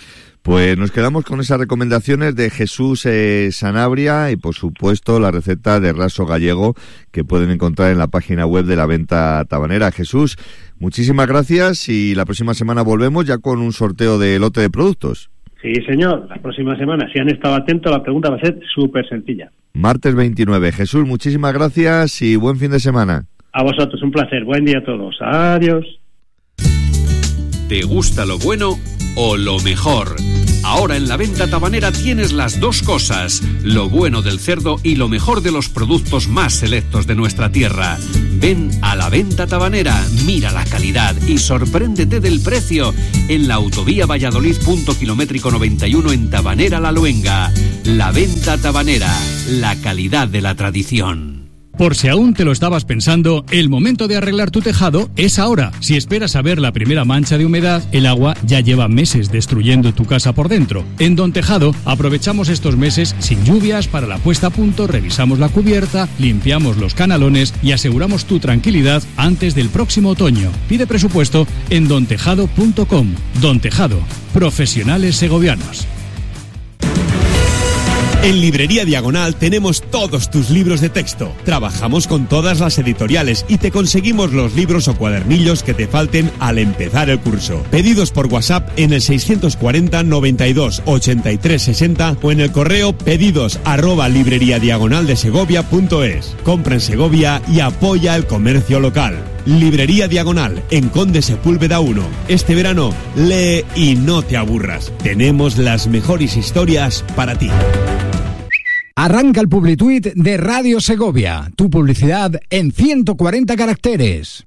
Pues nos quedamos con esas recomendaciones de Jesús eh, Sanabria y, por supuesto, la receta de raso gallego que pueden encontrar en la página web de la Venta Tabanera. Jesús, muchísimas gracias y la próxima semana volvemos ya con un sorteo de lote de productos. Sí, señor, la próxima semana, si han estado atentos, la pregunta va a ser súper sencilla. Martes veintinueve. Jesús, muchísimas gracias y buen fin de semana. A vosotros, un placer. Buen día a todos. Adiós. ¿Te gusta lo bueno o lo mejor? Ahora en la Venta Tabanera tienes las dos cosas, lo bueno del cerdo y lo mejor de los productos más selectos de nuestra tierra. Ven a la Venta Tabanera, mira la calidad y sorpréndete del precio en la autovía Valladolid punto kilométrico noventa y uno en Tabanera La Luenga. La Venta Tabanera, la calidad de la tradición. Por si aún te lo estabas pensando, el momento de arreglar tu tejado es ahora. Si esperas a ver la primera mancha de humedad, el agua ya lleva meses destruyendo tu casa por dentro. En Don Tejado aprovechamos estos meses sin lluvias para la puesta a punto, revisamos la cubierta, limpiamos los canalones y aseguramos tu tranquilidad antes del próximo otoño. Pide presupuesto en don tejado punto com. Don Tejado, profesionales segovianos. En Librería Diagonal tenemos todos tus libros de texto. Trabajamos con todas las editoriales y te conseguimos los libros o cuadernillos que te falten al empezar el curso. Pedidos por WhatsApp en el seiscientos cuarenta, noventa y dos, ochenta y tres, sesenta o en el correo pedidos arroba libreriadiagonaldesegovia.es. Compra en Segovia y apoya el comercio local. Librería Diagonal, en Conde Sepúlveda uno. Este verano, lee y no te aburras. Tenemos las mejores historias para ti. Arranca el Publituit de Radio Segovia. Tu publicidad en ciento cuarenta caracteres.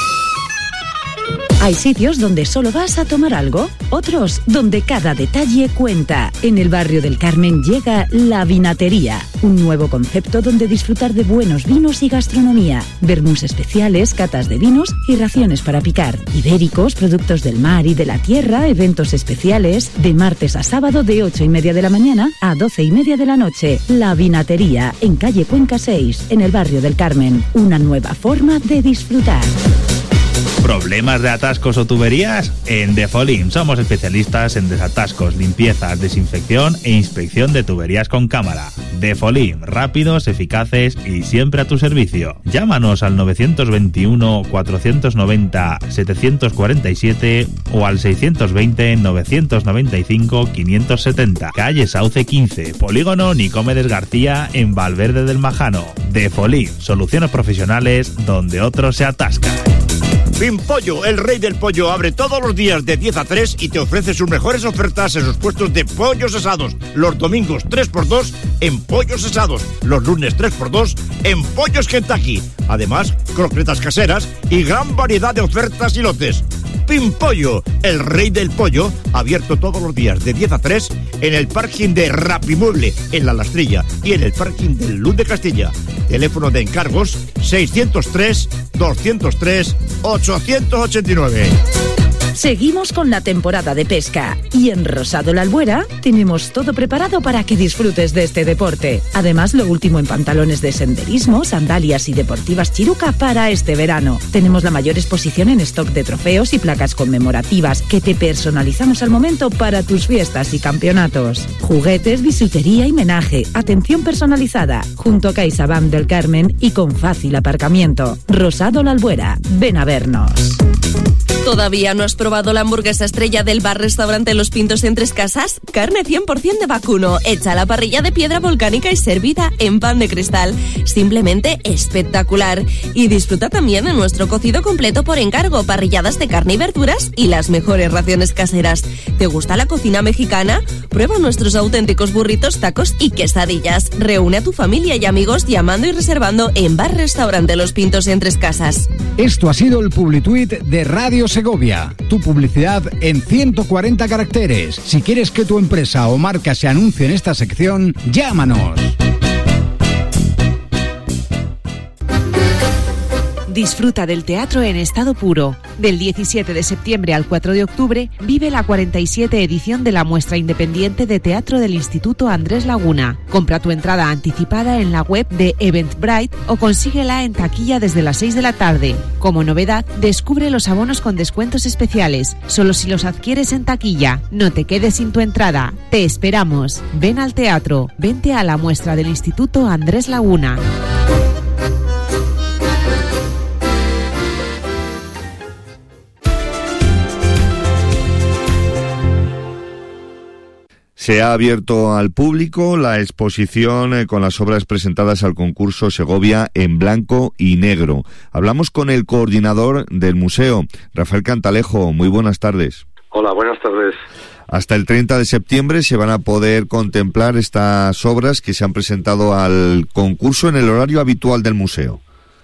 Hay sitios donde solo vas a tomar algo, otros donde cada detalle cuenta. En el barrio del Carmen llega La Vinatería, un nuevo concepto donde disfrutar de buenos vinos y gastronomía, vermús especiales, catas de vinos y raciones para picar, ibéricos, productos del mar y de la tierra, eventos especiales, de martes a sábado de ocho y media de la mañana a doce y media de la noche. La Vinatería, en calle Cuenca seis, en el barrio del Carmen. Una nueva forma de disfrutar. ¿Problemas de atascos o tuberías? En Defolim somos especialistas en desatascos, limpiezas, desinfección e inspección de tuberías con cámara. Defolim, rápidos, eficaces y siempre a tu servicio. Llámanos al novecientos veintiuno, cuatrocientos noventa, setecientos cuarenta y siete o al seiscientos veinte, novecientos noventa y cinco, quinientos setenta. Calle Sauce quince, Polígono Nicomedes García en Valverde del Majano. Defolim, soluciones profesionales donde otros se atascan. Pimpollo, el rey del pollo, abre todos los días de diez a tres y te ofrece sus mejores ofertas en sus puestos de pollos asados. Los domingos tres por dos en pollos asados. Los lunes tres por dos en pollos Kentucky. Además, croquetas caseras y gran variedad de ofertas y lotes. Pimpollo, el rey del pollo, abierto todos los días de diez a tres en el parking de Rapimueble, en La Lastrilla, y en el parking del Luz de Castilla. Teléfono de encargos seiscientos tres, doscientos tres, ochocientos ochenta y nueve. Seguimos con la temporada de pesca y en Rosado La Albuera tenemos todo preparado para que disfrutes de este deporte. Además, lo último en pantalones de senderismo, sandalias y deportivas Chiruca para este verano. Tenemos la mayor exposición en stock de trofeos y placas conmemorativas que te personalizamos al momento para tus fiestas y campeonatos. Juguetes, bisutería y menaje, atención personalizada, junto a CaixaBank del Carmen y con fácil aparcamiento. Rosado La Albuera, ven a vernos. ¿Todavía no has probado la hamburguesa estrella del bar-restaurante Los Pintos en Tres Casas? Carne cien por ciento de vacuno, hecha a la parrilla de piedra volcánica y servida en pan de cristal. Simplemente espectacular. Y disfruta también de nuestro cocido completo por encargo, parrilladas de carne y verduras y las mejores raciones caseras. ¿Te gusta la cocina mexicana? Prueba nuestros auténticos burritos, tacos y quesadillas. Reúne a tu familia y amigos llamando y reservando en bar-restaurante Los Pintos en Tres Casas. Esto ha sido el Publituit de Radio Segovia. Tu publicidad en ciento cuarenta caracteres. Si quieres que tu empresa o marca se anuncie en esta sección, llámanos. Disfruta del teatro en estado puro. Del diecisiete de septiembre al cuatro de octubre vive la cuarenta y siete edición de la muestra independiente de teatro del Instituto Andrés Laguna. Compra tu entrada anticipada en la web de Eventbrite o consíguela en taquilla desde las seis de la tarde. Como novedad, descubre los abonos con descuentos especiales, solo si los adquieres en taquilla. No te quedes sin tu entrada. Te esperamos. Ven al teatro. Vente a la muestra del Instituto Andrés Laguna. Se ha abierto al público la exposición eh, con las obras presentadas al concurso Segovia en blanco y negro. Hablamos con el coordinador del museo, Rafael Cantalejo. Muy buenas tardes. Hola, buenas tardes. Hasta el treinta de septiembre se van a poder contemplar estas obras que se han presentado al concurso en el horario habitual del museo.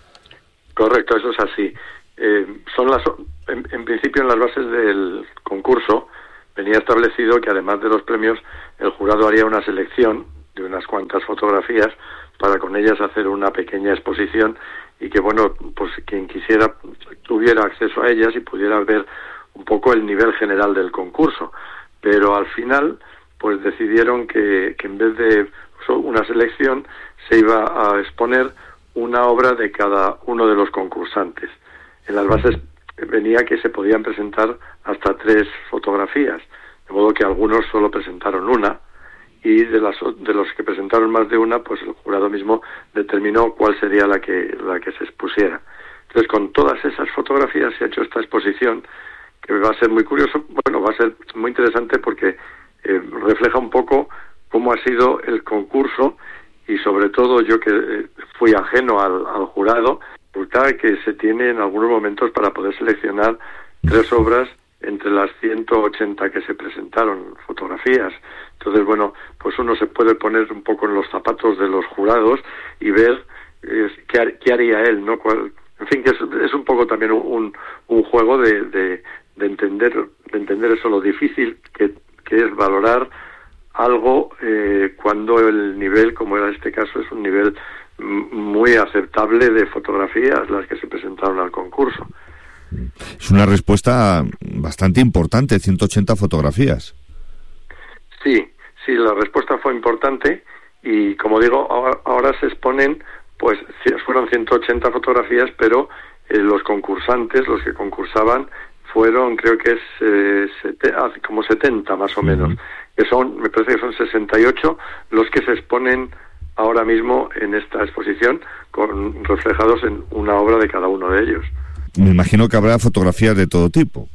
Correcto, eso es así. Eh, son las, en, en principio, en las bases del concurso venía establecido que además de los premios, el jurado haría una selección de unas cuantas fotografías para con ellas hacer una pequeña exposición y que, bueno, pues quien quisiera tuviera acceso a ellas y pudiera ver un poco el nivel general del concurso. Pero al final, pues decidieron que, que en vez de una selección se iba a exponer una obra de cada uno de los concursantes. En las bases venía que se podían presentar hasta tres fotografías, de modo que algunos solo presentaron una, y de las de los que presentaron más de una, pues el jurado mismo determinó cuál sería la que la que se expusiera. Entonces, con todas esas fotografías se ha hecho esta exposición, que va a ser muy curioso, bueno, va a ser muy interesante porque eh, refleja un poco cómo ha sido el concurso, y sobre todo yo que eh, fui ajeno al, al jurado, resulta que se tiene en algunos momentos para poder seleccionar tres obras entre las ciento ochenta que se presentaron, fotografías. Entonces, bueno, pues uno se puede poner un poco en los zapatos de los jurados y ver eh, qué, qué haría él, ¿no? Cuál, en fin, que es, es un poco también un, un juego de, de, de entender de entender eso, lo difícil que, que es valorar algo eh, cuando el nivel, como era este caso, es un nivel muy aceptable de fotografías las que se presentaron al concurso. Es una respuesta bastante importante, ciento ochenta fotografías. Sí, sí, la respuesta fue importante y, como digo, ahora, ahora se exponen, pues fueron ciento ochenta fotografías, pero eh, los concursantes, los que concursaban, fueron, creo que es eh, sete, como setenta más o menos, uh-huh. que son, me parece que son sesenta y ocho los que se exponen ahora mismo en esta exposición, con reflejados en una obra de cada uno de ellos. Me imagino que habrá fotografías de todo tipo.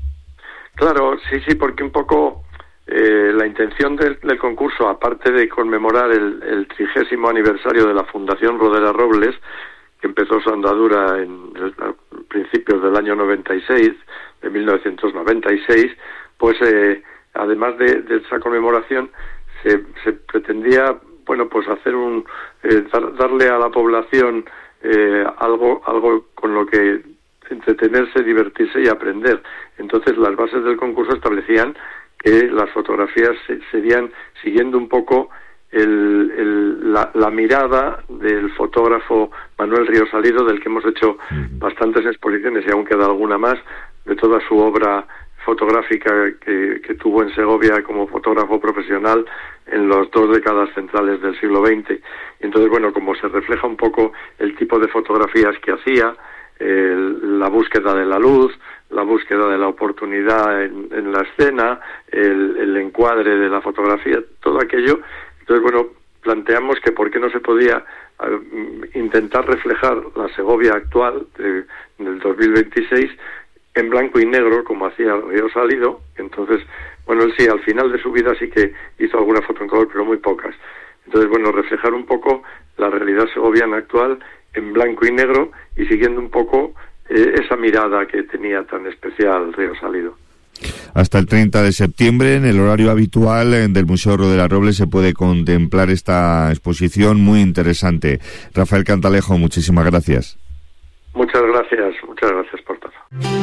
Claro, sí, sí, porque un poco eh, la intención del, del concurso, aparte de conmemorar el, el trigésimo aniversario de la Fundación Rodera Robles, que empezó su andadura en el, a principios del año noventa y seis, de mil novecientos noventa y seis, pues eh, además de, de esa conmemoración, se, se pretendía, bueno, pues hacer un eh, dar, darle a la población eh, algo algo con lo que entretenerse, divertirse y aprender. Entonces, las bases del concurso establecían que las fotografías se, serían siguiendo un poco el, el, la, la mirada del fotógrafo Manuel Ríos Salido, del que hemos hecho bastantes exposiciones y aún queda alguna más, de toda su obra fotográfica que, que tuvo en Segovia como fotógrafo profesional en las dos décadas centrales del siglo veinte. Y entonces, bueno, como se refleja un poco el tipo de fotografías que hacía, el, la búsqueda de la luz, la búsqueda de la oportunidad en, en la escena, el, el encuadre de la fotografía, todo aquello. Entonces, bueno, planteamos que por qué no se podía uh, intentar reflejar la Segovia actual de, del dos mil veintiséis en blanco y negro, como hacía Ríos Salido. Entonces, bueno, él sí, al final de su vida sí que hizo alguna foto en color, pero muy pocas. Entonces, bueno, reflejar un poco la realidad segoviana actual en blanco y negro y siguiendo un poco eh, esa mirada que tenía tan especial Ríos Salido. Hasta el treinta de septiembre, en el horario habitual del Museo Rodera Robles, se puede contemplar esta exposición muy interesante. Rafael Cantalejo, muchísimas gracias. Muchas gracias, muchas gracias por todo.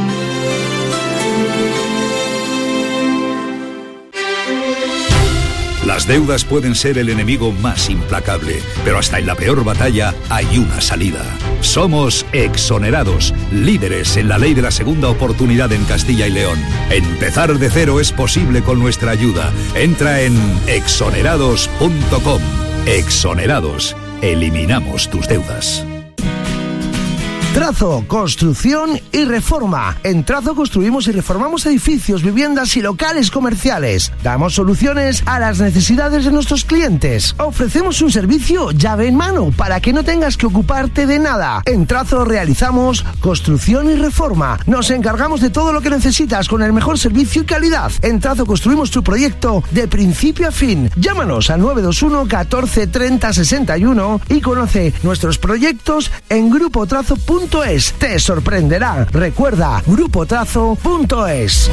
Las deudas pueden ser el enemigo más implacable, pero hasta en la peor batalla hay una salida. Somos Exonerados, líderes en la ley de la segunda oportunidad en Castilla y León. Empezar de cero es posible con nuestra ayuda. Entra en exonerados punto com. Exonerados. Eliminamos tus deudas. Trazo, construcción y reforma. En Trazo construimos y reformamos edificios, viviendas y locales comerciales. Damos soluciones a las necesidades de nuestros clientes. Ofrecemos un servicio llave en mano para que no tengas que ocuparte de nada. En Trazo realizamos construcción y reforma. Nos encargamos de todo lo que necesitas con el mejor servicio y calidad. En Trazo construimos tu proyecto de principio a fin. Llámanos al nueve dos uno catorce treinta sesenta y uno y conoce nuestros proyectos en grupo trazo punto es. Te sorprenderá. Recuerda, grupo trazo punto es.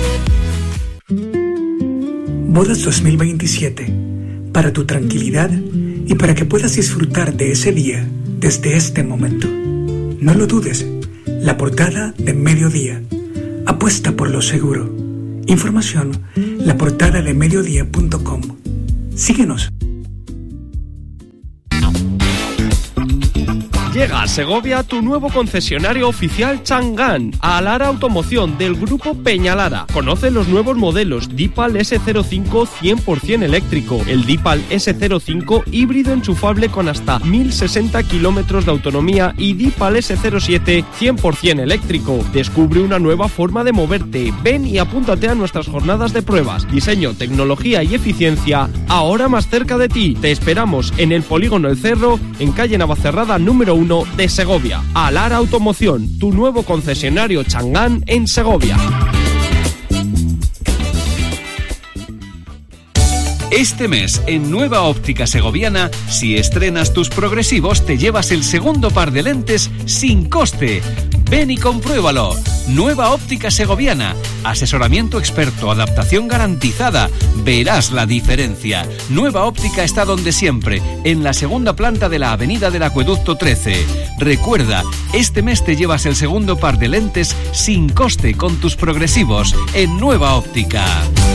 Bodas dos mil veintisiete. Para tu tranquilidad y para que puedas disfrutar de ese día desde este momento. No lo dudes. La portada de Mediodía. Apuesta por lo seguro. Información, la portada de mediodía punto com. Síguenos. Llega a Segovia tu nuevo concesionario oficial Chang'an, Alara Automoción del grupo Peñalara. Conoce los nuevos modelos Deepal ese cero cinco cien por ciento eléctrico, el Deepal ese cero cinco híbrido enchufable con hasta mil sesenta kilómetros de autonomía y Deepal ese cero siete cien por ciento eléctrico. Descubre una nueva forma de moverte. Ven y apúntate a nuestras jornadas de pruebas. Diseño, tecnología y eficiencia ahora más cerca de ti. Te esperamos en el Polígono El Cerro, en calle Navacerrada número uno de Segovia. Alara Automoción, tu nuevo concesionario Chang'an en Segovia. Este mes, en Nueva Óptica Segoviana, si estrenas tus progresivos, te llevas el segundo par de lentes sin coste. Ven y compruébalo. Nueva Óptica Segoviana. Asesoramiento experto, adaptación garantizada. Verás la diferencia. Nueva Óptica está donde siempre, en la segunda planta de la Avenida del Acueducto trece. Recuerda, este mes te llevas el segundo par de lentes sin coste con tus progresivos en Nueva Óptica.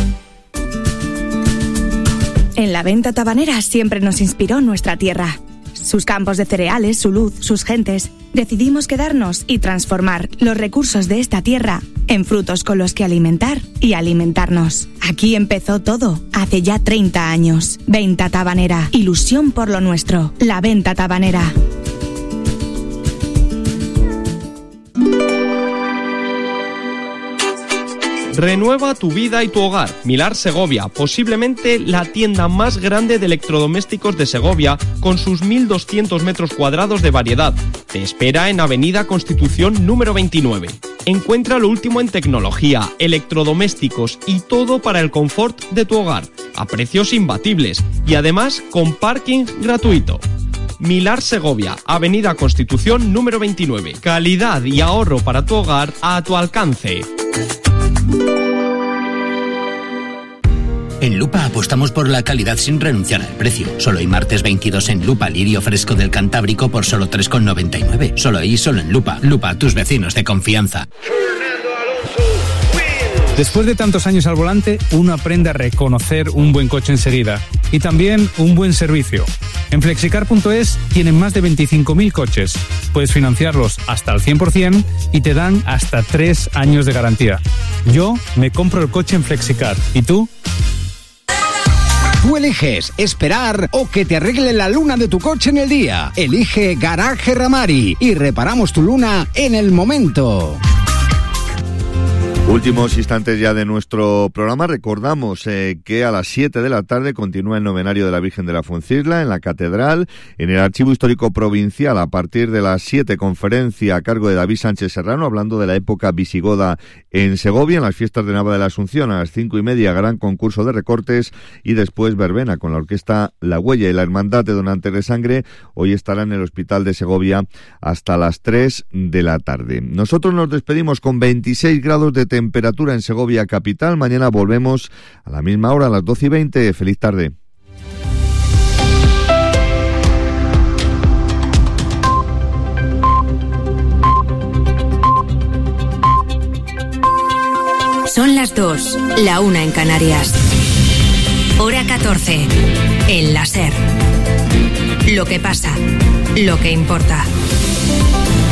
En la venta tabanera siempre nos inspiró nuestra tierra. Sus campos de cereales, su luz, sus gentes. Decidimos quedarnos y transformar los recursos de esta tierra en frutos con los que alimentar y alimentarnos. Aquí empezó todo, hace ya treinta años. Venta tabanera, ilusión por lo nuestro. La venta tabanera. Renueva tu vida y tu hogar. Milar Segovia, posiblemente la tienda más grande de electrodomésticos de Segovia, con sus mil doscientos metros cuadrados de variedad. Te espera en Avenida Constitución número veintinueve. Encuentra lo último en tecnología, electrodomésticos y todo para el confort de tu hogar, a precios imbatibles y además con parking gratuito. Milar Segovia, Avenida Constitución número veintinueve. Calidad y ahorro para tu hogar a tu alcance. En Lupa apostamos por la calidad sin renunciar al precio. Solo hoy martes veintidós en Lupa lirio fresco del Cantábrico por solo tres con noventa y nueve. Solo ahí, solo en Lupa. Lupa, tus vecinos de confianza. Después de tantos años al volante, uno aprende a reconocer un buen coche enseguida. Y también un buen servicio. En flexicar punto es tienen más de veinticinco mil coches. Puedes financiarlos hasta al cien por ciento y te dan hasta tres años de garantía. Yo me compro el coche en Flexicar. ¿Y tú? Tú eliges esperar o que te arregle la luna de tu coche en el día. Elige Garaje Ramari y reparamos tu luna en el momento. Últimos instantes ya de nuestro programa. Recordamos eh, que a las siete de la tarde continúa el novenario de la Virgen de la Fuencisla en la Catedral, en el Archivo Histórico Provincial. A partir de las siete, conferencia a cargo de David Sánchez Serrano, hablando de la época visigoda en Segovia, en las fiestas de Nava de la Asunción. A las cinco y media, gran concurso de recortes y después verbena con la orquesta La Huella y la Hermandad de Donantes de Sangre. Hoy estará en el Hospital de Segovia hasta las tres de la tarde. Nosotros nos despedimos con veintiséis grados de temperatura. Temperatura en Segovia capital. Mañana volvemos a la misma hora, a las doce y veinte. Feliz tarde. Son las dos, la una en Canarias. Hora catorce, en la SER. Lo que pasa, lo que importa.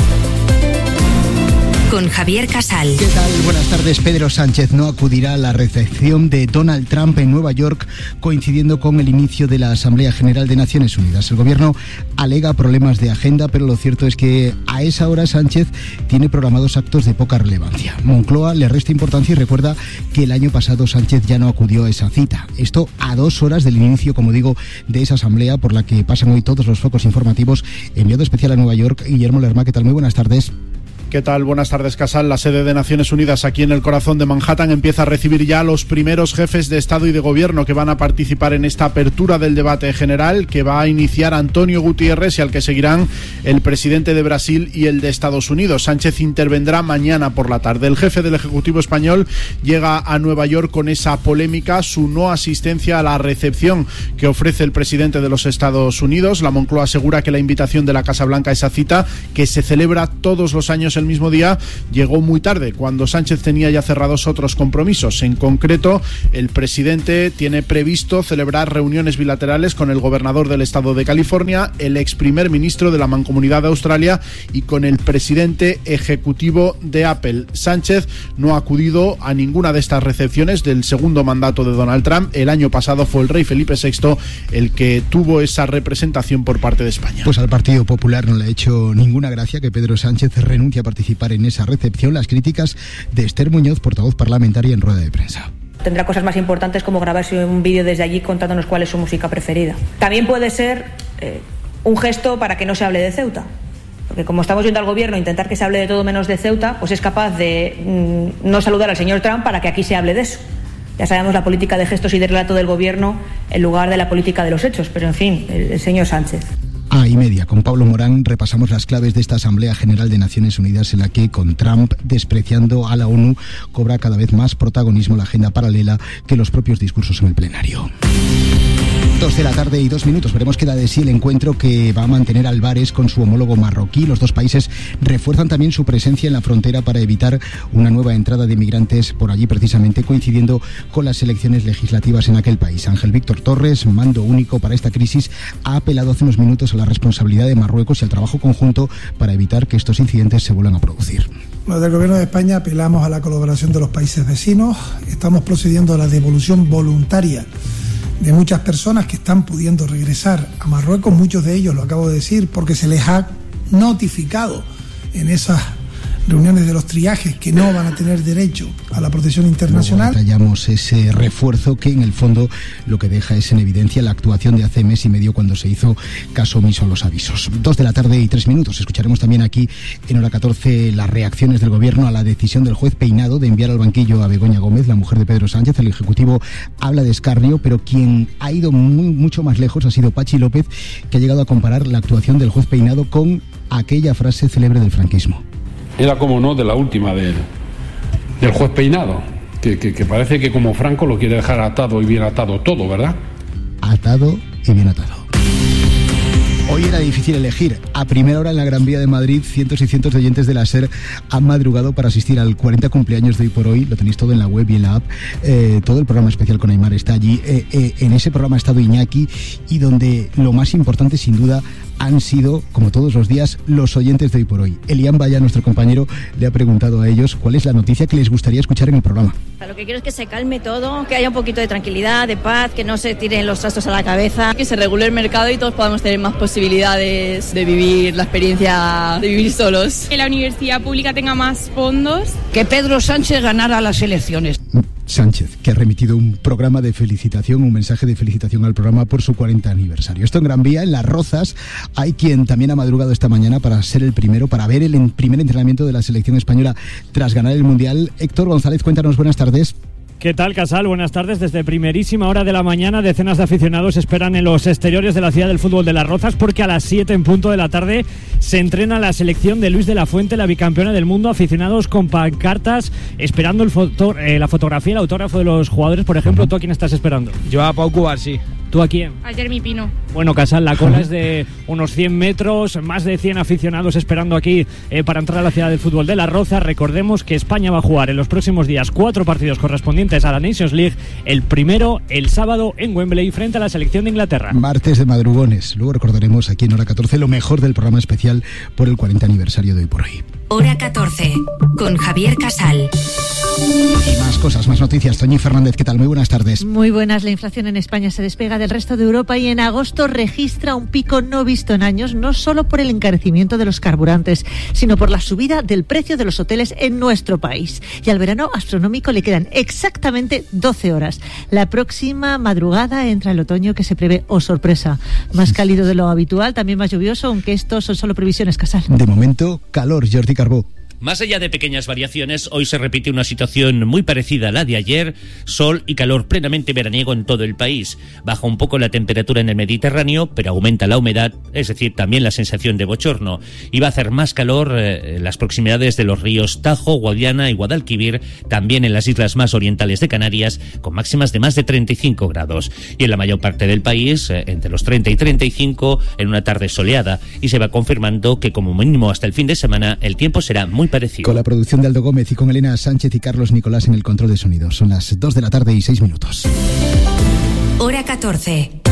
con Javier Casal. ¿Qué tal? Buenas tardes. Pedro Sánchez no acudirá a la recepción de Donald Trump en Nueva York, coincidiendo con el inicio de la Asamblea General de Naciones Unidas. El gobierno alega problemas de agenda, pero lo cierto es que a esa hora Sánchez tiene programados actos de poca relevancia. Moncloa le resta importancia y recuerda que el año pasado Sánchez ya no acudió a esa cita. Esto a dos horas del inicio, como digo, de esa asamblea por la que pasan hoy todos los focos informativos. Enviado especial a Nueva York, Guillermo Lerma. ¿Qué tal? Muy buenas tardes. ¿Qué tal? Buenas tardes, Casal. La sede de Naciones Unidas aquí en el corazón de Manhattan empieza a recibir ya a los primeros jefes de Estado y de Gobierno que van a participar en esta apertura del debate general que va a iniciar Antonio Gutiérrez y al que seguirán el presidente de Brasil y el de Estados Unidos. Sánchez intervendrá mañana por la tarde. El jefe del Ejecutivo español llega a Nueva York con esa polémica, su no asistencia a la recepción que ofrece el presidente de los Estados Unidos. La Moncloa asegura que la invitación de la Casa Blanca a esa cita, que se celebra todos los años el mismo día, llegó muy tarde, cuando Sánchez tenía ya cerrados otros compromisos. En concreto, el presidente tiene previsto celebrar reuniones bilaterales con el gobernador del estado de California, el ex primer ministro de la Mancomunidad de Australia y con el presidente ejecutivo de Apple. Sánchez no ha acudido a ninguna de estas recepciones del segundo mandato de Donald Trump. El año pasado fue el rey Felipe sexto el que tuvo esa representación por parte de España. Pues al Partido Popular no le ha hecho ninguna gracia que Pedro Sánchez renuncie a participar en esa recepción. Las críticas de Esther Muñoz, portavoz parlamentaria, en rueda de prensa. Tendrá cosas más importantes como grabarse un vídeo desde allí contándonos cuál es su música preferida. También puede ser eh, un gesto para que no se hable de Ceuta. Porque como estamos viendo al gobierno intentar que se hable de todo menos de Ceuta, pues es capaz de mm, no saludar al señor Trump para que aquí se hable de eso. Ya sabemos la política de gestos y de relato del gobierno en lugar de la política de los hechos, pero en fin, el, el señor Sánchez. A y media, con Pablo Morán, repasamos las claves de esta Asamblea General de Naciones Unidas en la que, con Trump despreciando a la ONU, cobra cada vez más protagonismo la agenda paralela que los propios discursos en el plenario. Dos de la tarde y dos minutos. Veremos qué da de sí el encuentro que va a mantener Álvarez con su homólogo marroquí. Los dos países refuerzan también su presencia en la frontera para evitar una nueva entrada de migrantes por allí, precisamente coincidiendo con las elecciones legislativas en aquel país. Ángel Víctor Torres, mando único para esta crisis, ha apelado hace unos minutos a la responsabilidad de Marruecos y al trabajo conjunto para evitar que estos incidentes se vuelvan a producir. Desde el Gobierno de España apelamos a la colaboración de los países vecinos. Estamos procediendo a la devolución voluntaria de muchas personas que están pudiendo regresar a Marruecos, muchos de ellos, lo acabo de decir, porque se les ha notificado en esas reuniones de los triajes que no van a tener derecho a la protección internacional. Luego detallamos ese refuerzo que en el fondo lo que deja es en evidencia la actuación de hace mes y medio cuando se hizo caso omiso a los avisos. Dos de la tarde y tres minutos. Escucharemos también aquí en hora catorce las reacciones del gobierno a la decisión del juez Peinado de enviar al banquillo a Begoña Gómez, la mujer de Pedro Sánchez. El Ejecutivo habla de escarnio, pero quien ha ido muy, mucho más lejos ha sido Pachi López, que ha llegado a comparar la actuación del juez Peinado con aquella frase célebre del franquismo. Era, como no, de la última del, del juez Peinado, que, que, que parece que como Franco lo quiere dejar atado y bien atado todo, ¿verdad? Atado y bien atado. Hoy era difícil elegir. A primera hora en la Gran Vía de Madrid, cientos y cientos de oyentes de la SER han madrugado para asistir al cuarenta cumpleaños de Hoy por Hoy. Lo tenéis todo en la web y en la app. Eh, todo el programa especial con Aymar está allí. Eh, eh, en ese programa ha estado Iñaki, y donde lo más importante, sin duda, han sido, como todos los días, los oyentes de Hoy por Hoy. Elian Vaya, nuestro compañero, le ha preguntado a ellos cuál es la noticia que les gustaría escuchar en el programa. Lo que quiero es que se calme todo, que haya un poquito de tranquilidad, de paz, que no se tiren los trastos a la cabeza, que se regule el mercado y todos podamos tener más posibilidades de vivir la experiencia de vivir solos. Que la universidad pública tenga más fondos. Que Pedro Sánchez ganara las elecciones. Sánchez, que ha remitido un programa de felicitación, un mensaje de felicitación al programa por su cuarenta aniversario. Esto en Gran Vía, en Las Rozas, hay quien también ha madrugado esta mañana para ser el primero, para ver el primer entrenamiento de la selección española tras ganar el Mundial. Héctor González, cuéntanos, buenas tardes. ¿Qué tal, Casal? Buenas tardes. Desde primerísima hora de la mañana, decenas de aficionados esperan en los exteriores de la ciudad del fútbol de Las Rozas, porque a las siete en punto de la tarde se entrena la selección de Luis de la Fuente, la bicampeona del mundo. Aficionados con pancartas esperando el foto, eh, la fotografía, el autógrafo de los jugadores. Por ejemplo, ¿tú a quién estás esperando? Yo a Pau Cubarsí. ¿Tú a quién? A Jeremy Pino. Bueno, Casal, la cola es de unos cien metros, más de cien aficionados esperando aquí eh, para entrar a la ciudad del fútbol de Las Rozas. Recordemos que España va a jugar en los próximos días cuatro partidos correspondientes a la Nations League. El primero, el sábado, en Wembley, frente a la selección de Inglaterra. Martes de madrugones. Luego recordaremos aquí en hora catorce lo mejor del programa especial por el cuarenta aniversario de Hoy por Hoy. Hora catorce, con Javier Casal. Y más cosas, más noticias. Toñi Fernández, ¿qué tal? Muy buenas tardes. Muy buenas. La inflación en España se despega del resto de Europa y en agosto registra un pico no visto en años, no solo por el encarecimiento de los carburantes, sino por la subida del precio de los hoteles en nuestro país. Y al verano astronómico le quedan exactamente doce horas. La próxima madrugada entra el otoño que se prevé, oh sorpresa, más cálido de lo habitual, también más lluvioso, aunque estos son solo previsiones, Casal. De momento, calor, Jordi Carbó. Más allá de pequeñas variaciones, hoy se repite una situación muy parecida a la de ayer, sol y calor plenamente veraniego en todo el país. Baja un poco la temperatura en el Mediterráneo, pero aumenta la humedad, es decir, también la sensación de bochorno. Y va a hacer más calor eh, en las proximidades de los ríos Tajo, Guadiana y Guadalquivir, también en las islas más orientales de Canarias, con máximas de más de treinta y cinco grados. Y en la mayor parte del país, eh, entre los treinta y treinta y cinco, en una tarde soleada. Y se va confirmando que como mínimo hasta el fin de semana, el tiempo será muy parecido. Con la producción de Aldo Gómez y con Elena Sánchez y Carlos Nicolás en el control de sonido. Son las dos de la tarde y seis minutos. Hora catorce.